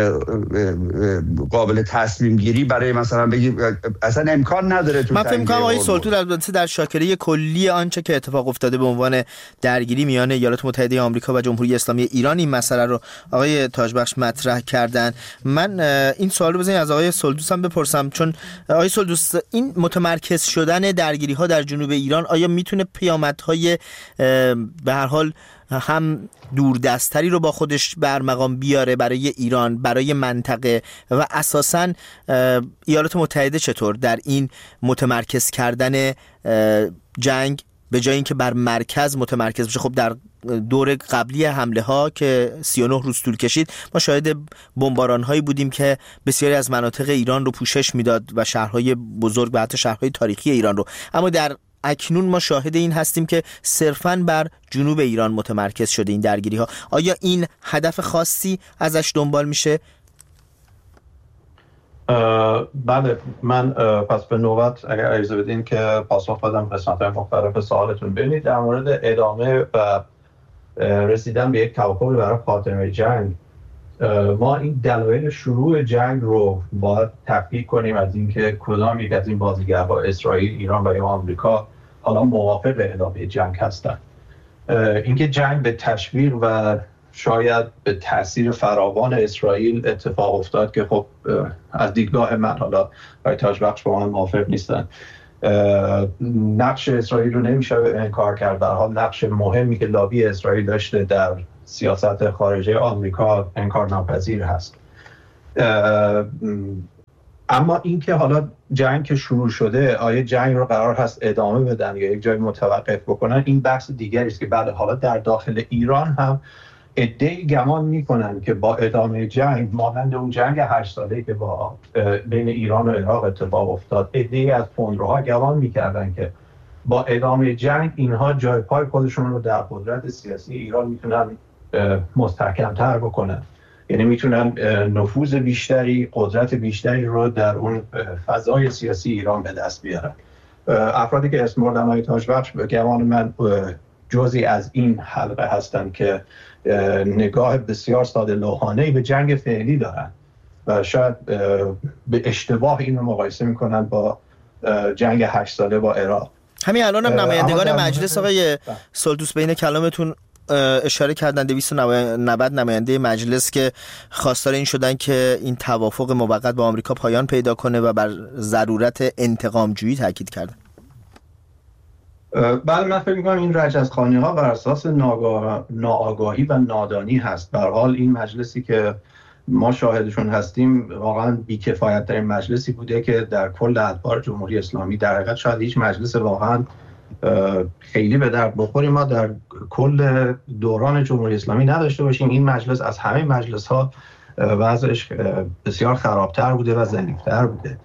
قابل تصمیم گیری برای مثلا بگیم اصلا امکان نداره تو. من فکر می‌کنم آقای سلطون البته در شاکره کلی آنچه که اتفاق افتاده به عنوان درگیری میان ایالات متحده آمریکا و جمهوری اسلامی ایران این مسئله رو آقای تاجبخش مطرح کردن. من این سوال رو بزنید از آقای سلدوس هم بپرسم، چون آقای سلدوس این متمرکز شدن درگیری‌ها در جنوب ایران آیا میتونه پیامدهای به هر حال هم دوردستری رو با خودش برمقام بیاره برای ایران، برای منطقه و اساساً ایالات متحده چطور در این متمرکز کردن جنگ به جای اینکه بر مرکز متمرکز بشه؟ خب در دور قبلی حمله ها که سی و نه روز طول کشید ما شاهد بمباران هایی بودیم که بسیاری از مناطق ایران رو پوشش میداد و شهرهای بزرگ و حتی شهرهای تاریخی ایران رو، اما در اکنون ما شاهد این هستیم که صرفاً بر جنوب ایران متمرکز شده این درگیری ها. آیا این هدف خاصی ازش دنبال میشه؟ بله، من پس به نوبت اگر اجازه بدین که پاسخ بدم قسمت‌های مختلف سوالتون. ببینید در مورد ادامه و رسیدن به یک توافقی برای خاتمه جنگ، ما این دلایل شروع جنگ رو باید تفکیک کنیم از اینکه کدام یک از این بازیگرها، اسرائیل، ایران و یا آمریکا، حالا موافق ادامه جنگ هستند. اینکه جنگ به تشویق و شاید به تاثیر فراوان اسرائیل اتفاق افتاد که خب از دیدگاه من، حالا آقای تاجبخش با من موافق نیستن، نقش اسرائیل رو نمیشه انکار کرد. در حال نقش مهمی که لابی اسرائیل داشته در سیاست خارجه آمریکا انکار ناپذیر هست. اما اینکه حالا جنگ که شروع شده آیا جنگ رو قرار هست ادامه بدن یا یک جای متوقف بکنن، این بحث دیگری است که بعد حالا در داخل ایران هم عده‌ای گمان میکنن که با ادامه جنگ مانند اون جنگ هشت ساله‌ای که با بین ایران و عراق اتفاق افتاد، عده‌ای از تندروها گمان میکردن که با ادامه جنگ اینها جای پای خودشون رو در قدرت سیاسی ایران میتونن مستحکم‌تر بکنن، یعنی میتونن نفوذ بیشتری، قدرت بیشتری رو در اون فضای سیاسی ایران به دست بیارن. افرادی که اسم بردن آقای تاجبخش به گمان من جزئی از این حلقه هستن که نگاه بسیار ساده لوحانه‌ای به جنگ فعلی دارن و شاید به اشتباه این رو مقایسه میکنن با جنگ هشت ساله با عراق. همین الان هم نمایندگان مجلس آقای سالتوس بین کلامتون اشاره کردن دویست و نود نماینده مجلس که خواستار این شدن که این توافق موقت با آمریکا پایان پیدا کنه و بر ضرورت انتقام جویی تاکید کردن. بله، من فکر می‌کنم این رجزخوانی ها بر اساس ناآگاهی و نادانی هست. به هر حال این مجلسی که ما شاهدشون هستیم واقعا بی‌کفایت ترین مجلسی بوده که در کل ادوار جمهوری اسلامی، در حقیقت شاید هیچ مجلس واقعا خیلی به درد بخوری ما در کل دوران جمهوری اسلامی نداشته باشیم. این مجلس از همه مجلس ها وضعش بسیار خرابتر بوده و ضعیفتر بوده.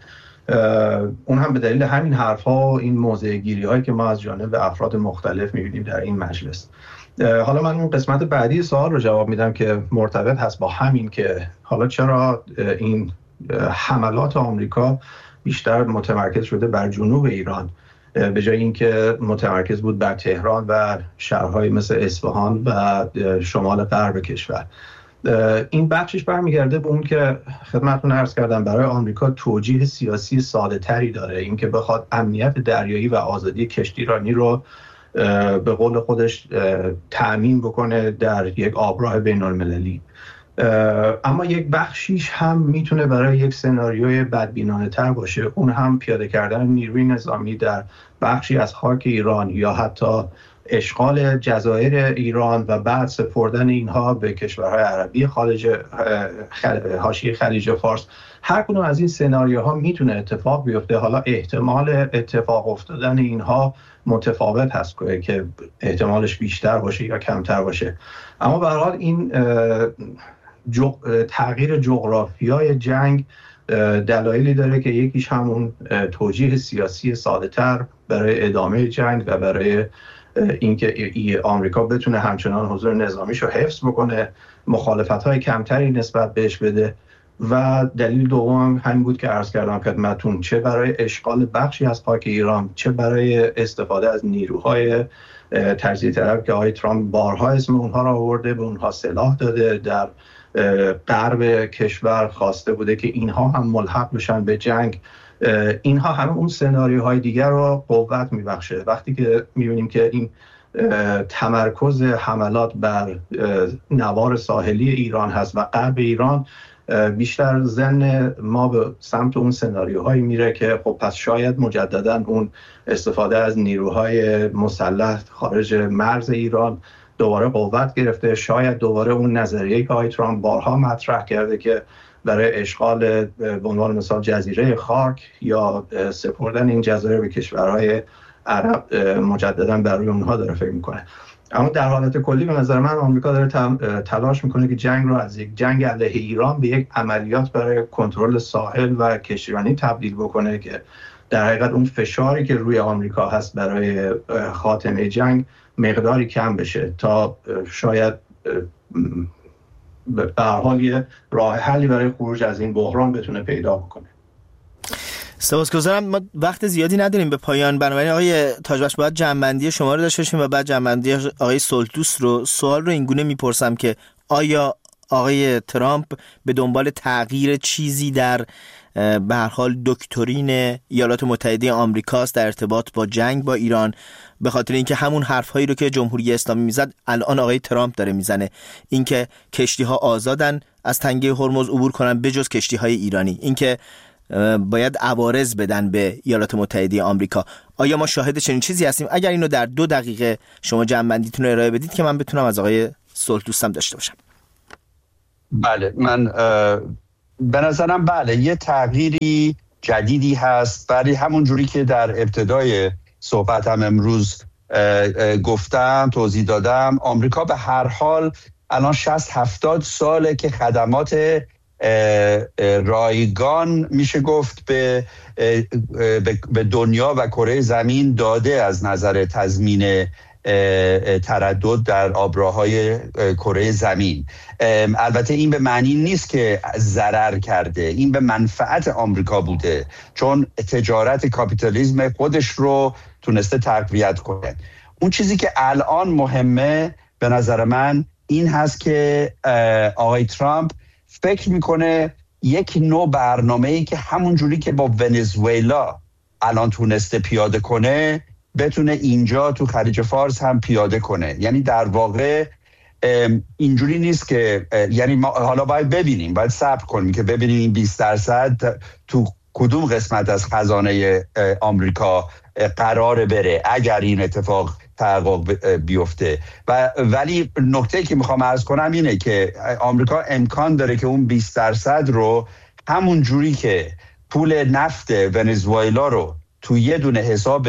اون هم به دلیل همین حرف ها و این موضع گیری هایی که ما از جانب افراد مختلف میبینیم در این مجلس. حالا من اون قسمت بعدی سوال رو جواب میدم که مرتبط هست با همین که حالا چرا این حملات آمریکا بیشتر متمرکز شده بر جنوب ایران به جای اینکه متمرکز بود بر تهران و شهرهای مثل اصفهان و شمال غرب کشور. این بخشش برمیگرده به اون که خدمتتون عرض کردم برای آمریکا توجیه سیاسی ساده تری داره، اینکه بخواد امنیت دریایی و آزادی کشتیرانی رو به قول خودش تأمین بکنه در یک آبراه بین المللی. اما یک بخشیش هم میتونه برای یک سناریوی بدبینانه تر باشه، اون هم پیاده کردن نیروی نظامی در بخشی از خاک ایران یا حتی اشغال جزایر ایران و بعد سپردن اینها به کشورهای عربی خارج حاشیه خلیج فارس. هر کدوم از این سناریوها میتونه اتفاق بیفته. حالا احتمال اتفاق افتادن اینها متفاوت هست که احتمالش بیشتر باشه یا کمتر باشه، اما به هر حال این جغ... تغییر جغرافیای جنگ دلایلی داره که یکیش همون توجیه سیاسی ساده‌تر برای ادامه جنگ و برای اینکه آمریکا بتونه همچنان حضور نظامیشو حفظ بکنه، مخالفت‌های کمتری نسبت بهش بده. و دلیل دوم همین بود که عرض کردم خدمتتون، چه برای اشغال بخشی از خاک ایران، چه برای استفاده از نیروهای تجزیه طلب که آقای ترامپ بارها اسم اونها را آورده، به اونها سلاح داده، در غرب کشور خواسته بوده که اینها هم ملحق بشن به جنگ. اینها همه اون سناریوهای دیگر رو قوت میبخشه. وقتی که میبینیم که این تمرکز حملات بر نوار ساحلی ایران هست و غرب ایران، بیشتر ذهن ما به سمت اون سناریوهایی میره که خب پس شاید مجددا اون استفاده از نیروهای مسلح خارج مرز ایران دوباره قوت گرفته. شاید دوباره اون نظریه که آقای ترامپ بارها مطرح کرده که برای اشغال به عنوان مثال جزیره خاک یا سپردن این جزایر به کشورهای عرب مجددا برای اونها داره فکر میکنه. اما در حالت کلی به نظر من آمریکا داره تلاش میکنه که جنگ رو از یک جنگ علیه ایران به یک عملیات برای کنترل ساحل و کشتیرانی تبدیل بکنه که در حقیقت اون فشاری که روی آمریکا هست برای خاتمه جنگ مقداری کم بشه تا شاید به هر حال یه راه حلی برای خروج از این بحران بتونه پیدا بکنه. سپاسگزارم. ما وقت زیادی نداریم به پایان، بنابراین آقای تاجبخش باید جمع‌بندی شما رو داشته باشیم و بعد جمع‌بندی آقای سالتوس رو. سوال رو اینگونه میپرسم که آیا آقای ترامپ به دنبال تغییر چیزی در به هر حال دکترین ایالات متحده آمریکاست در ارتباط با جنگ با ایران، به خاطر اینکه همون حرفایی رو که جمهوری اسلامی میزد الان آقای ترامپ داره میزنه، اینکه کشتی‌ها آزادن از تنگه هرمز عبور کنن بجز کشتی‌های ایرانی، اینکه باید عوارض بدن به ایالات متحده آمریکا. آیا ما شاهد چنین چیزی هستیم؟ اگر اینو در دو دقیقه شما جنبندیتون رو ارائه بدید که من بتونم از آقای صلح دوستم داشته باشم. بله، من به نظرم بله یه تغییری جدیدی هست، ولی همون جوری که در ابتدای صحبتم امروز گفتم، توضیح دادم، آمریکا به هر حال الان شصت هفتاد ساله که خدمات رایگان میشه گفت به به دنیا و کره زمین داده از نظر تضمین تردد در آبراهای کره زمین. البته این به معنی نیست که ضرر کرده، این به منفعت آمریکا بوده، چون تجارت کاپیتالیسم خودش رو تونسته تقویت کنه. اون چیزی که الان مهمه به نظر من این هست که آقای ترامپ فکر میکنه یک نوع برنامه‌ای که همون جوری که با ونزوئلا الان تونسته پیاده کنه بتونه اینجا تو خلیج فارس هم پیاده کنه. یعنی در واقع اینجوری نیست که، یعنی ما حالا باید ببینیم، باید صبر کنیم که ببینیم این بیست درصد تو کدوم قسمت از خزانه آمریکا قراره بره اگر این اتفاق تحقق بیفته. و ولی نکته که میخوام عرض کنم اینه که آمریکا امکان داره که اون بیست درصد رو همون جوری که پول نفت ونزوئلا رو تو یه دونه حساب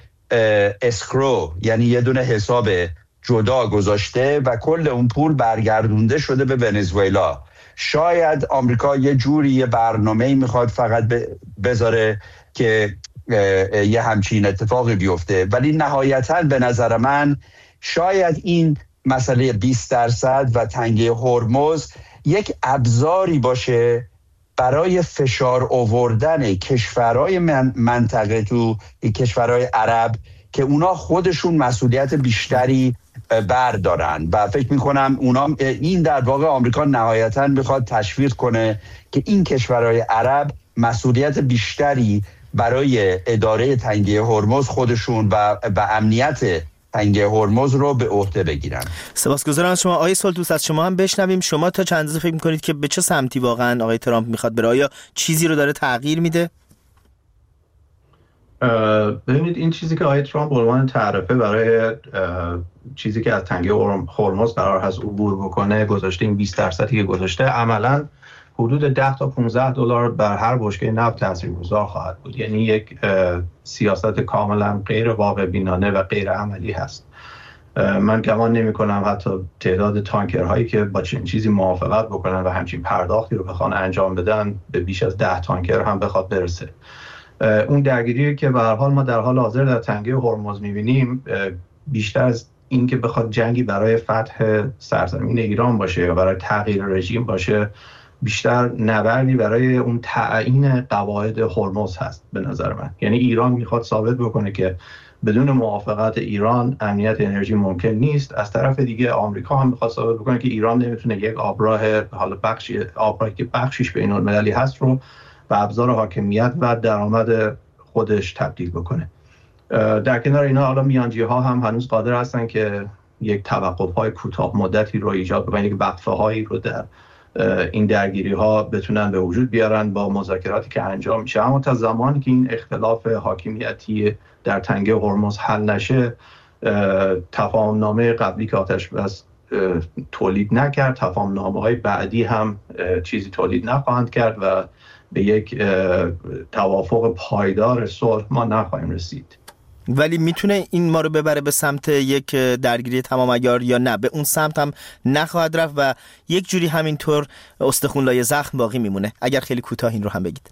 اسکرو، یعنی یه دونه حساب جدا گذاشته و کل اون پول برگردونده شده به ونزوئلا، شاید آمریکا یه جوری یه برنامه‌ای میخواد فقط بذاره که یه همچین اتفاقی بیفته. ولی نهایتاً به نظر من شاید این مسئله بیست درصد و تنگه هرمز یک ابزاری باشه برای فشار آوردن کشورهای منطقه تو کشورهای عرب که اونا خودشون مسئولیت بیشتری بردارن. و فکر میکنم اونا، این در واقع آمریکا نهایتاً میخواد تشویق کنه که این کشورهای عرب مسئولیت بیشتری برای اداره تنگه هرمز خودشون و و امنیت تنگه هرمز رو به عهده بگیرن. سپاسگزارم از شما. آقای صلح دوست، از شما هم بشنویم. شما تا چند اندازه فکر میکنید که به چه سمتی واقعا آقای ترامپ میخواد بره؟ آیا چیزی رو داره تغییر میده؟ ببینید، این چیزی که آقای ترامپ به عنوان تعرفه برای چیزی که از تنگه هرمز قرار هست عبور بکنه گذاشته، این بیست درصدی که گذاشته عملاً حدود ده تا پانزده دلار بر هر بشکه نفت تاثیرگذار خواهد بود. یعنی یک سیاست کاملا غیر واقع بینانه و غیر عملی هست. من گمان نمی کنم حتی تعداد تانکرهایی که با چنین چیزی موافقت بکنن و همچین پرداختی رو بخوان انجام بدن به بیش از ده تانکر هم بخواد برسه. اون درگیری که به هر حال ما در حال حاضر در تنگه هرمز می‌بینیم بیشتر از این که بخواد جنگی برای فتح سرزمین ایران باشه یا برای تغییر رژیم باشه، بیشتر نبردی برای اون تعیین قواعد هرمز هست به نظر من. یعنی ایران میخواد ثابت بکنه که بدون موافقت ایران امنیت انرژی ممکن نیست. از طرف دیگه آمریکا هم میخواد ثابت بکنه که ایران نمیتونه یک آبراه، حالا بخشی آبراهی که بخشیش بین المللی هست رو به ابزار حاکمیت و درآمد خودش تبدیل بکنه. در کنار اینا حالا میانجی‌ها هم هنوز قادر هستن که یک توقف‌های کوتاه مدتی رو ایجاد بکنن، یک وقفه‌هایی رو در این درگیری ها بتونن به وجود بیارن با مذاکراتی که انجام میشه. اما تا زمانی که این اختلاف حاکمیتی در تنگه هرمز حل نشه، تفاهم نامه قبلی که آتش بس تولید نکرد، تفاهم نامه های بعدی هم چیزی تولید نخواهند کرد و به یک توافق پایدار صلح ما نخواهیم رسید. ولی میتونه این ما رو ببره به سمت یک درگیری تمام عیار یا نه؟ به اون سمت هم نخواهد رفت و یک جوری همینطور استخون لای زخم باقی میمونه؟ اگر خیلی کوتاه این رو هم بگید.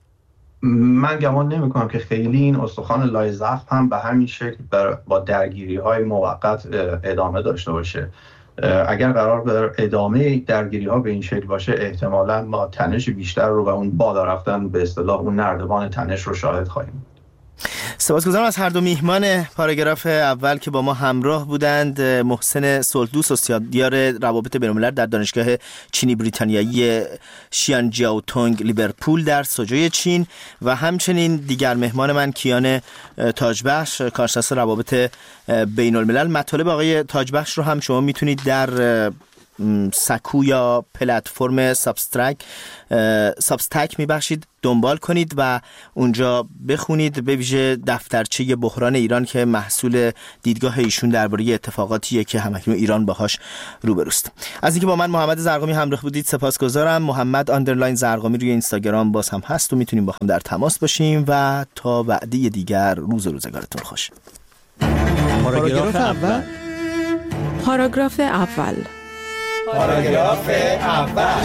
من گمان نمی کنم که خیلی این استخوان لای زخم هم به همین شکل با درگیری های موقت ادامه داشته باشه. اگر قرار بر ادامه درگیری ها به این شکل باشه، احتمالاً ما تنش بیشتر رو و اون بالا رفتن به اصطلاح اون نردبان تنش رو شاهد خواهیم. سپاسگزارم از هر دو میهمان پاراگراف اول که با ما همراه بودند. محسن صلح دوست، استادیار روابط بین‌الملل در دانشگاه چینی بریتانیایی شیانجیاوتونگ لیورپول در سوجوی چین، و همچنین دیگر مهمان من کیان تاجبخش، کارشناس روابط بین‌الملل. مطالب آقای تاجبخش رو هم شما میتونید در سکو یا پلتفرم سابسترک سابستک میبخشید دنبال کنید و اونجا بخونید، به ویژه دفترچه بحران ایران که محصول دیدگاه ایشون درباره اتفاقاتیه که همکنون ایران باهاش روبروست. از اینکه با من محمد زرقامی همراه بودید سپاسگزارم. محمد آندرلاین زرقامی روی اینستاگرام باز هم هست و میتونیم با هم در تماس باشیم و تا وعده دیگر روز و روزگارتون خوش. پاراگراف اول پاراگراف اول پاراگراف اول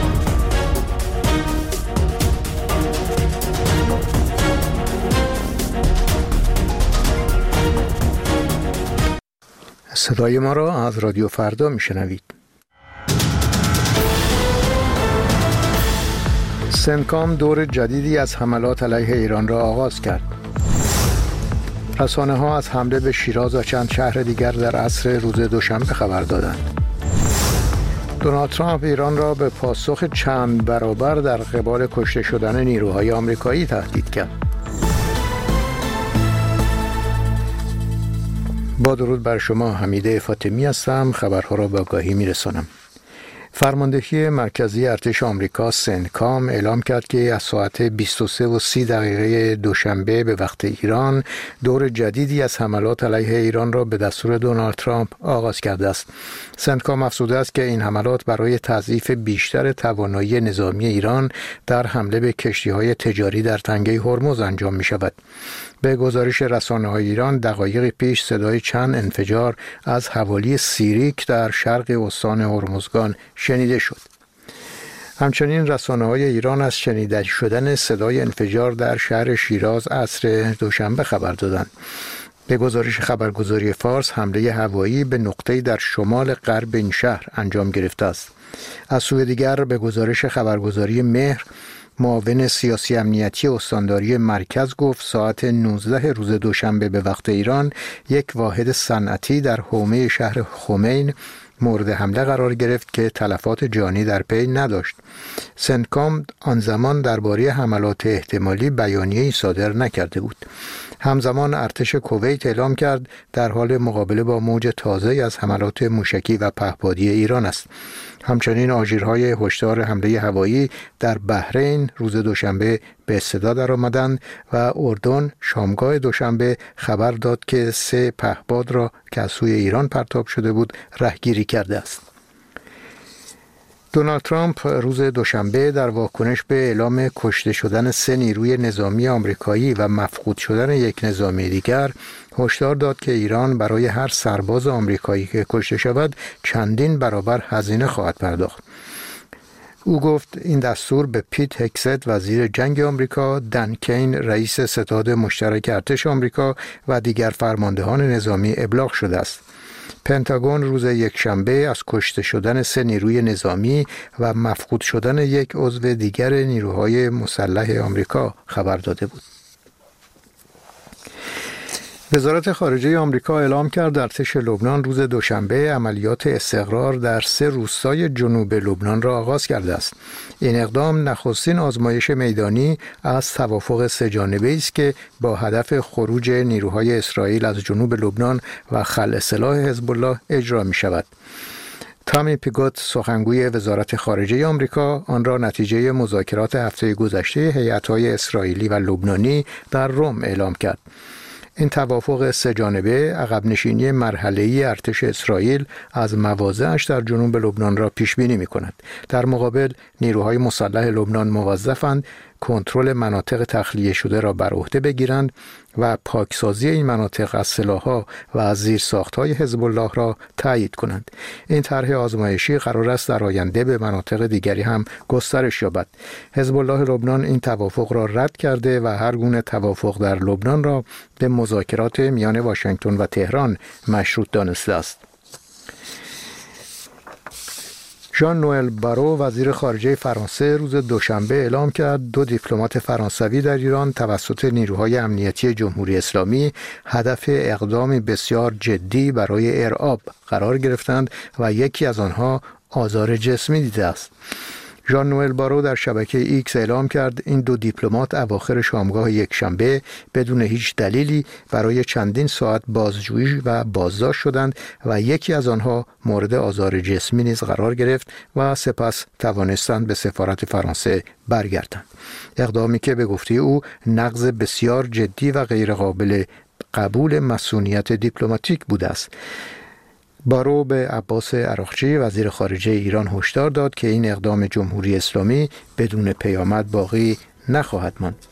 صدای ما را از رادیو فردا میشنوید. سنکام دور جدیدی از حملات علیه ایران را آغاز کرد. رسانه ها از حمله به شیراز و چند شهر دیگر در عصر روز دوشنبه خبر دادند. دونالد ترامپ ایران را به پاسخ چند برابر در قبال کشته شدن نیروهای آمریکایی تهدید کرد. با درود بر شما، حمیده فاطمی هستم. خبرها را به آگاهی میرسانم. فرماندهی مرکزی ارتش آمریکا سنکام اعلام کرد که از ساعت بیست و سه و سی دقیقه دوشنبه به وقت ایران دور جدیدی از حملات علیه ایران را به دستور دونالد ترامپ آغاز کرده است. سنکام افزوده است که این حملات برای تضعیف بیشتر توانایی نظامی ایران در حمله به کشتی‌های تجاری در تنگه هرمز انجام می شود. به گزارش رسانه‌های ایران دقایقی پیش صدای چند انفجار از حوالی سیریک در شرق استان هرمزگان شنیده شد. همچنین رسانه‌های ایران از شنیده شدن صدای انفجار در شهر شیراز عصر دوشنبه خبر دادند. به گزارش خبرگزاری فارس حمله هوایی به نقطه‌ای در شمال غرب این شهر انجام گرفته است. از سوی دیگر به گزارش خبرگزاری مهر معاون سیاسی امنیتی استانداری مرکز گفت ساعت نوزده روز دوشنبه به وقت ایران یک واحد صنعتی در حومه شهر خمین مورد حمله قرار گرفت که تلفات جانی در پی نداشت. سنکام آن زمان درباره حملات احتمالی بیانیه‌ای صادر نکرده بود. همزمان ارتش کویت اعلام کرد در حال مقابله با موج تازه‌ای از حملات موشکی و پهپادی ایران است. همچنین آژیرهای هشدار حمله هوایی در بحرین روز دوشنبه به صدا درآمدند و اردن شامگاه دوشنبه خبر داد که سه پهپاد را که از سوی ایران پرتاب شده بود رهگیری کرده است. دونالد ترامپ روز دوشنبه در واکنش به اعلام کشته شدن سه نیروی نظامی آمریکایی و مفقود شدن یک نظامی دیگر هشدار داد که ایران برای هر سرباز آمریکایی که کشته شود چندین برابر هزینه خواهد پرداخت. او گفت این دستور به پیت هکست وزیر جنگ آمریکا، دن کین رئیس ستاد مشترک ارتش آمریکا و دیگر فرماندهان نظامی ابلاغ شده است. پنتاگون روز یکشنبه از کشته شدن سه نیروی نظامی و مفقود شدن یک عضو دیگر نیروهای مسلح آمریکا خبر داده بود. وزارت خارجه آمریکا اعلام کرد ارتش لبنان روز دوشنبه عملیات استقرار در سه روستای جنوب لبنان را آغاز کرده است. این اقدام نخستین آزمایش میدانی از توافق سه جانبه‌ای است که با هدف خروج نیروهای اسرائیل از جنوب لبنان و خلع سلاح حزب الله اجرا می شود. تامی پیگوت سخنگوی وزارت خارجه آمریکا آن را نتیجه مذاکرات هفته گذشته هیئت‌های اسرائیلی و لبنانی در روم اعلام کرد. این توافق سه جانبه عقب نشینی مرحله‌ای ارتش اسرائیل از مواضعش در جنوب لبنان را پیش بینی می‌کند. در مقابل نیروهای مسلح لبنان موظفند کنترل مناطق تخلیه شده را بر عهده بگیرند و پاکسازی این مناطق از سلاح‌ها و از زیرساخت‌های حزب الله را تایید کنند. این طرح آزمایشی قرار است در آینده به مناطق دیگری هم گسترش یابد. حزب الله لبنان این توافق را رد کرده و هر گونه توافق در لبنان را به مذاکرات میان واشنگتن و تهران مشروط دانسته است. ژان نوئل بارو وزیر خارجه فرانسه روز دوشنبه اعلام کرد دو دیپلمات فرانسوی در ایران توسط نیروهای امنیتی جمهوری اسلامی هدف اقدامی بسیار جدی برای ارعاب قرار گرفتند و یکی از آنها آزار جسمی دیده است. ژان نوئل بارو در شبکه ایکس اعلام کرد این دو دیپلمات اواخر شامگاه یکشنبه بدون هیچ دلیلی برای چندین ساعت بازجویی و بازداشت شدند و یکی از آنها مورد آزار جسمی نیز قرار گرفت و سپس توانستند به سفارت فرانسه برگردند. اقدامی که به گفته او نقض بسیار جدی و غیرقابل قبول مسئولیت دیپلماتیک بوده است. بارو به عباس عراقچی وزیر خارجه ایران هشدار داد که این اقدام جمهوری اسلامی بدون پیامد باقی نخواهد ماند.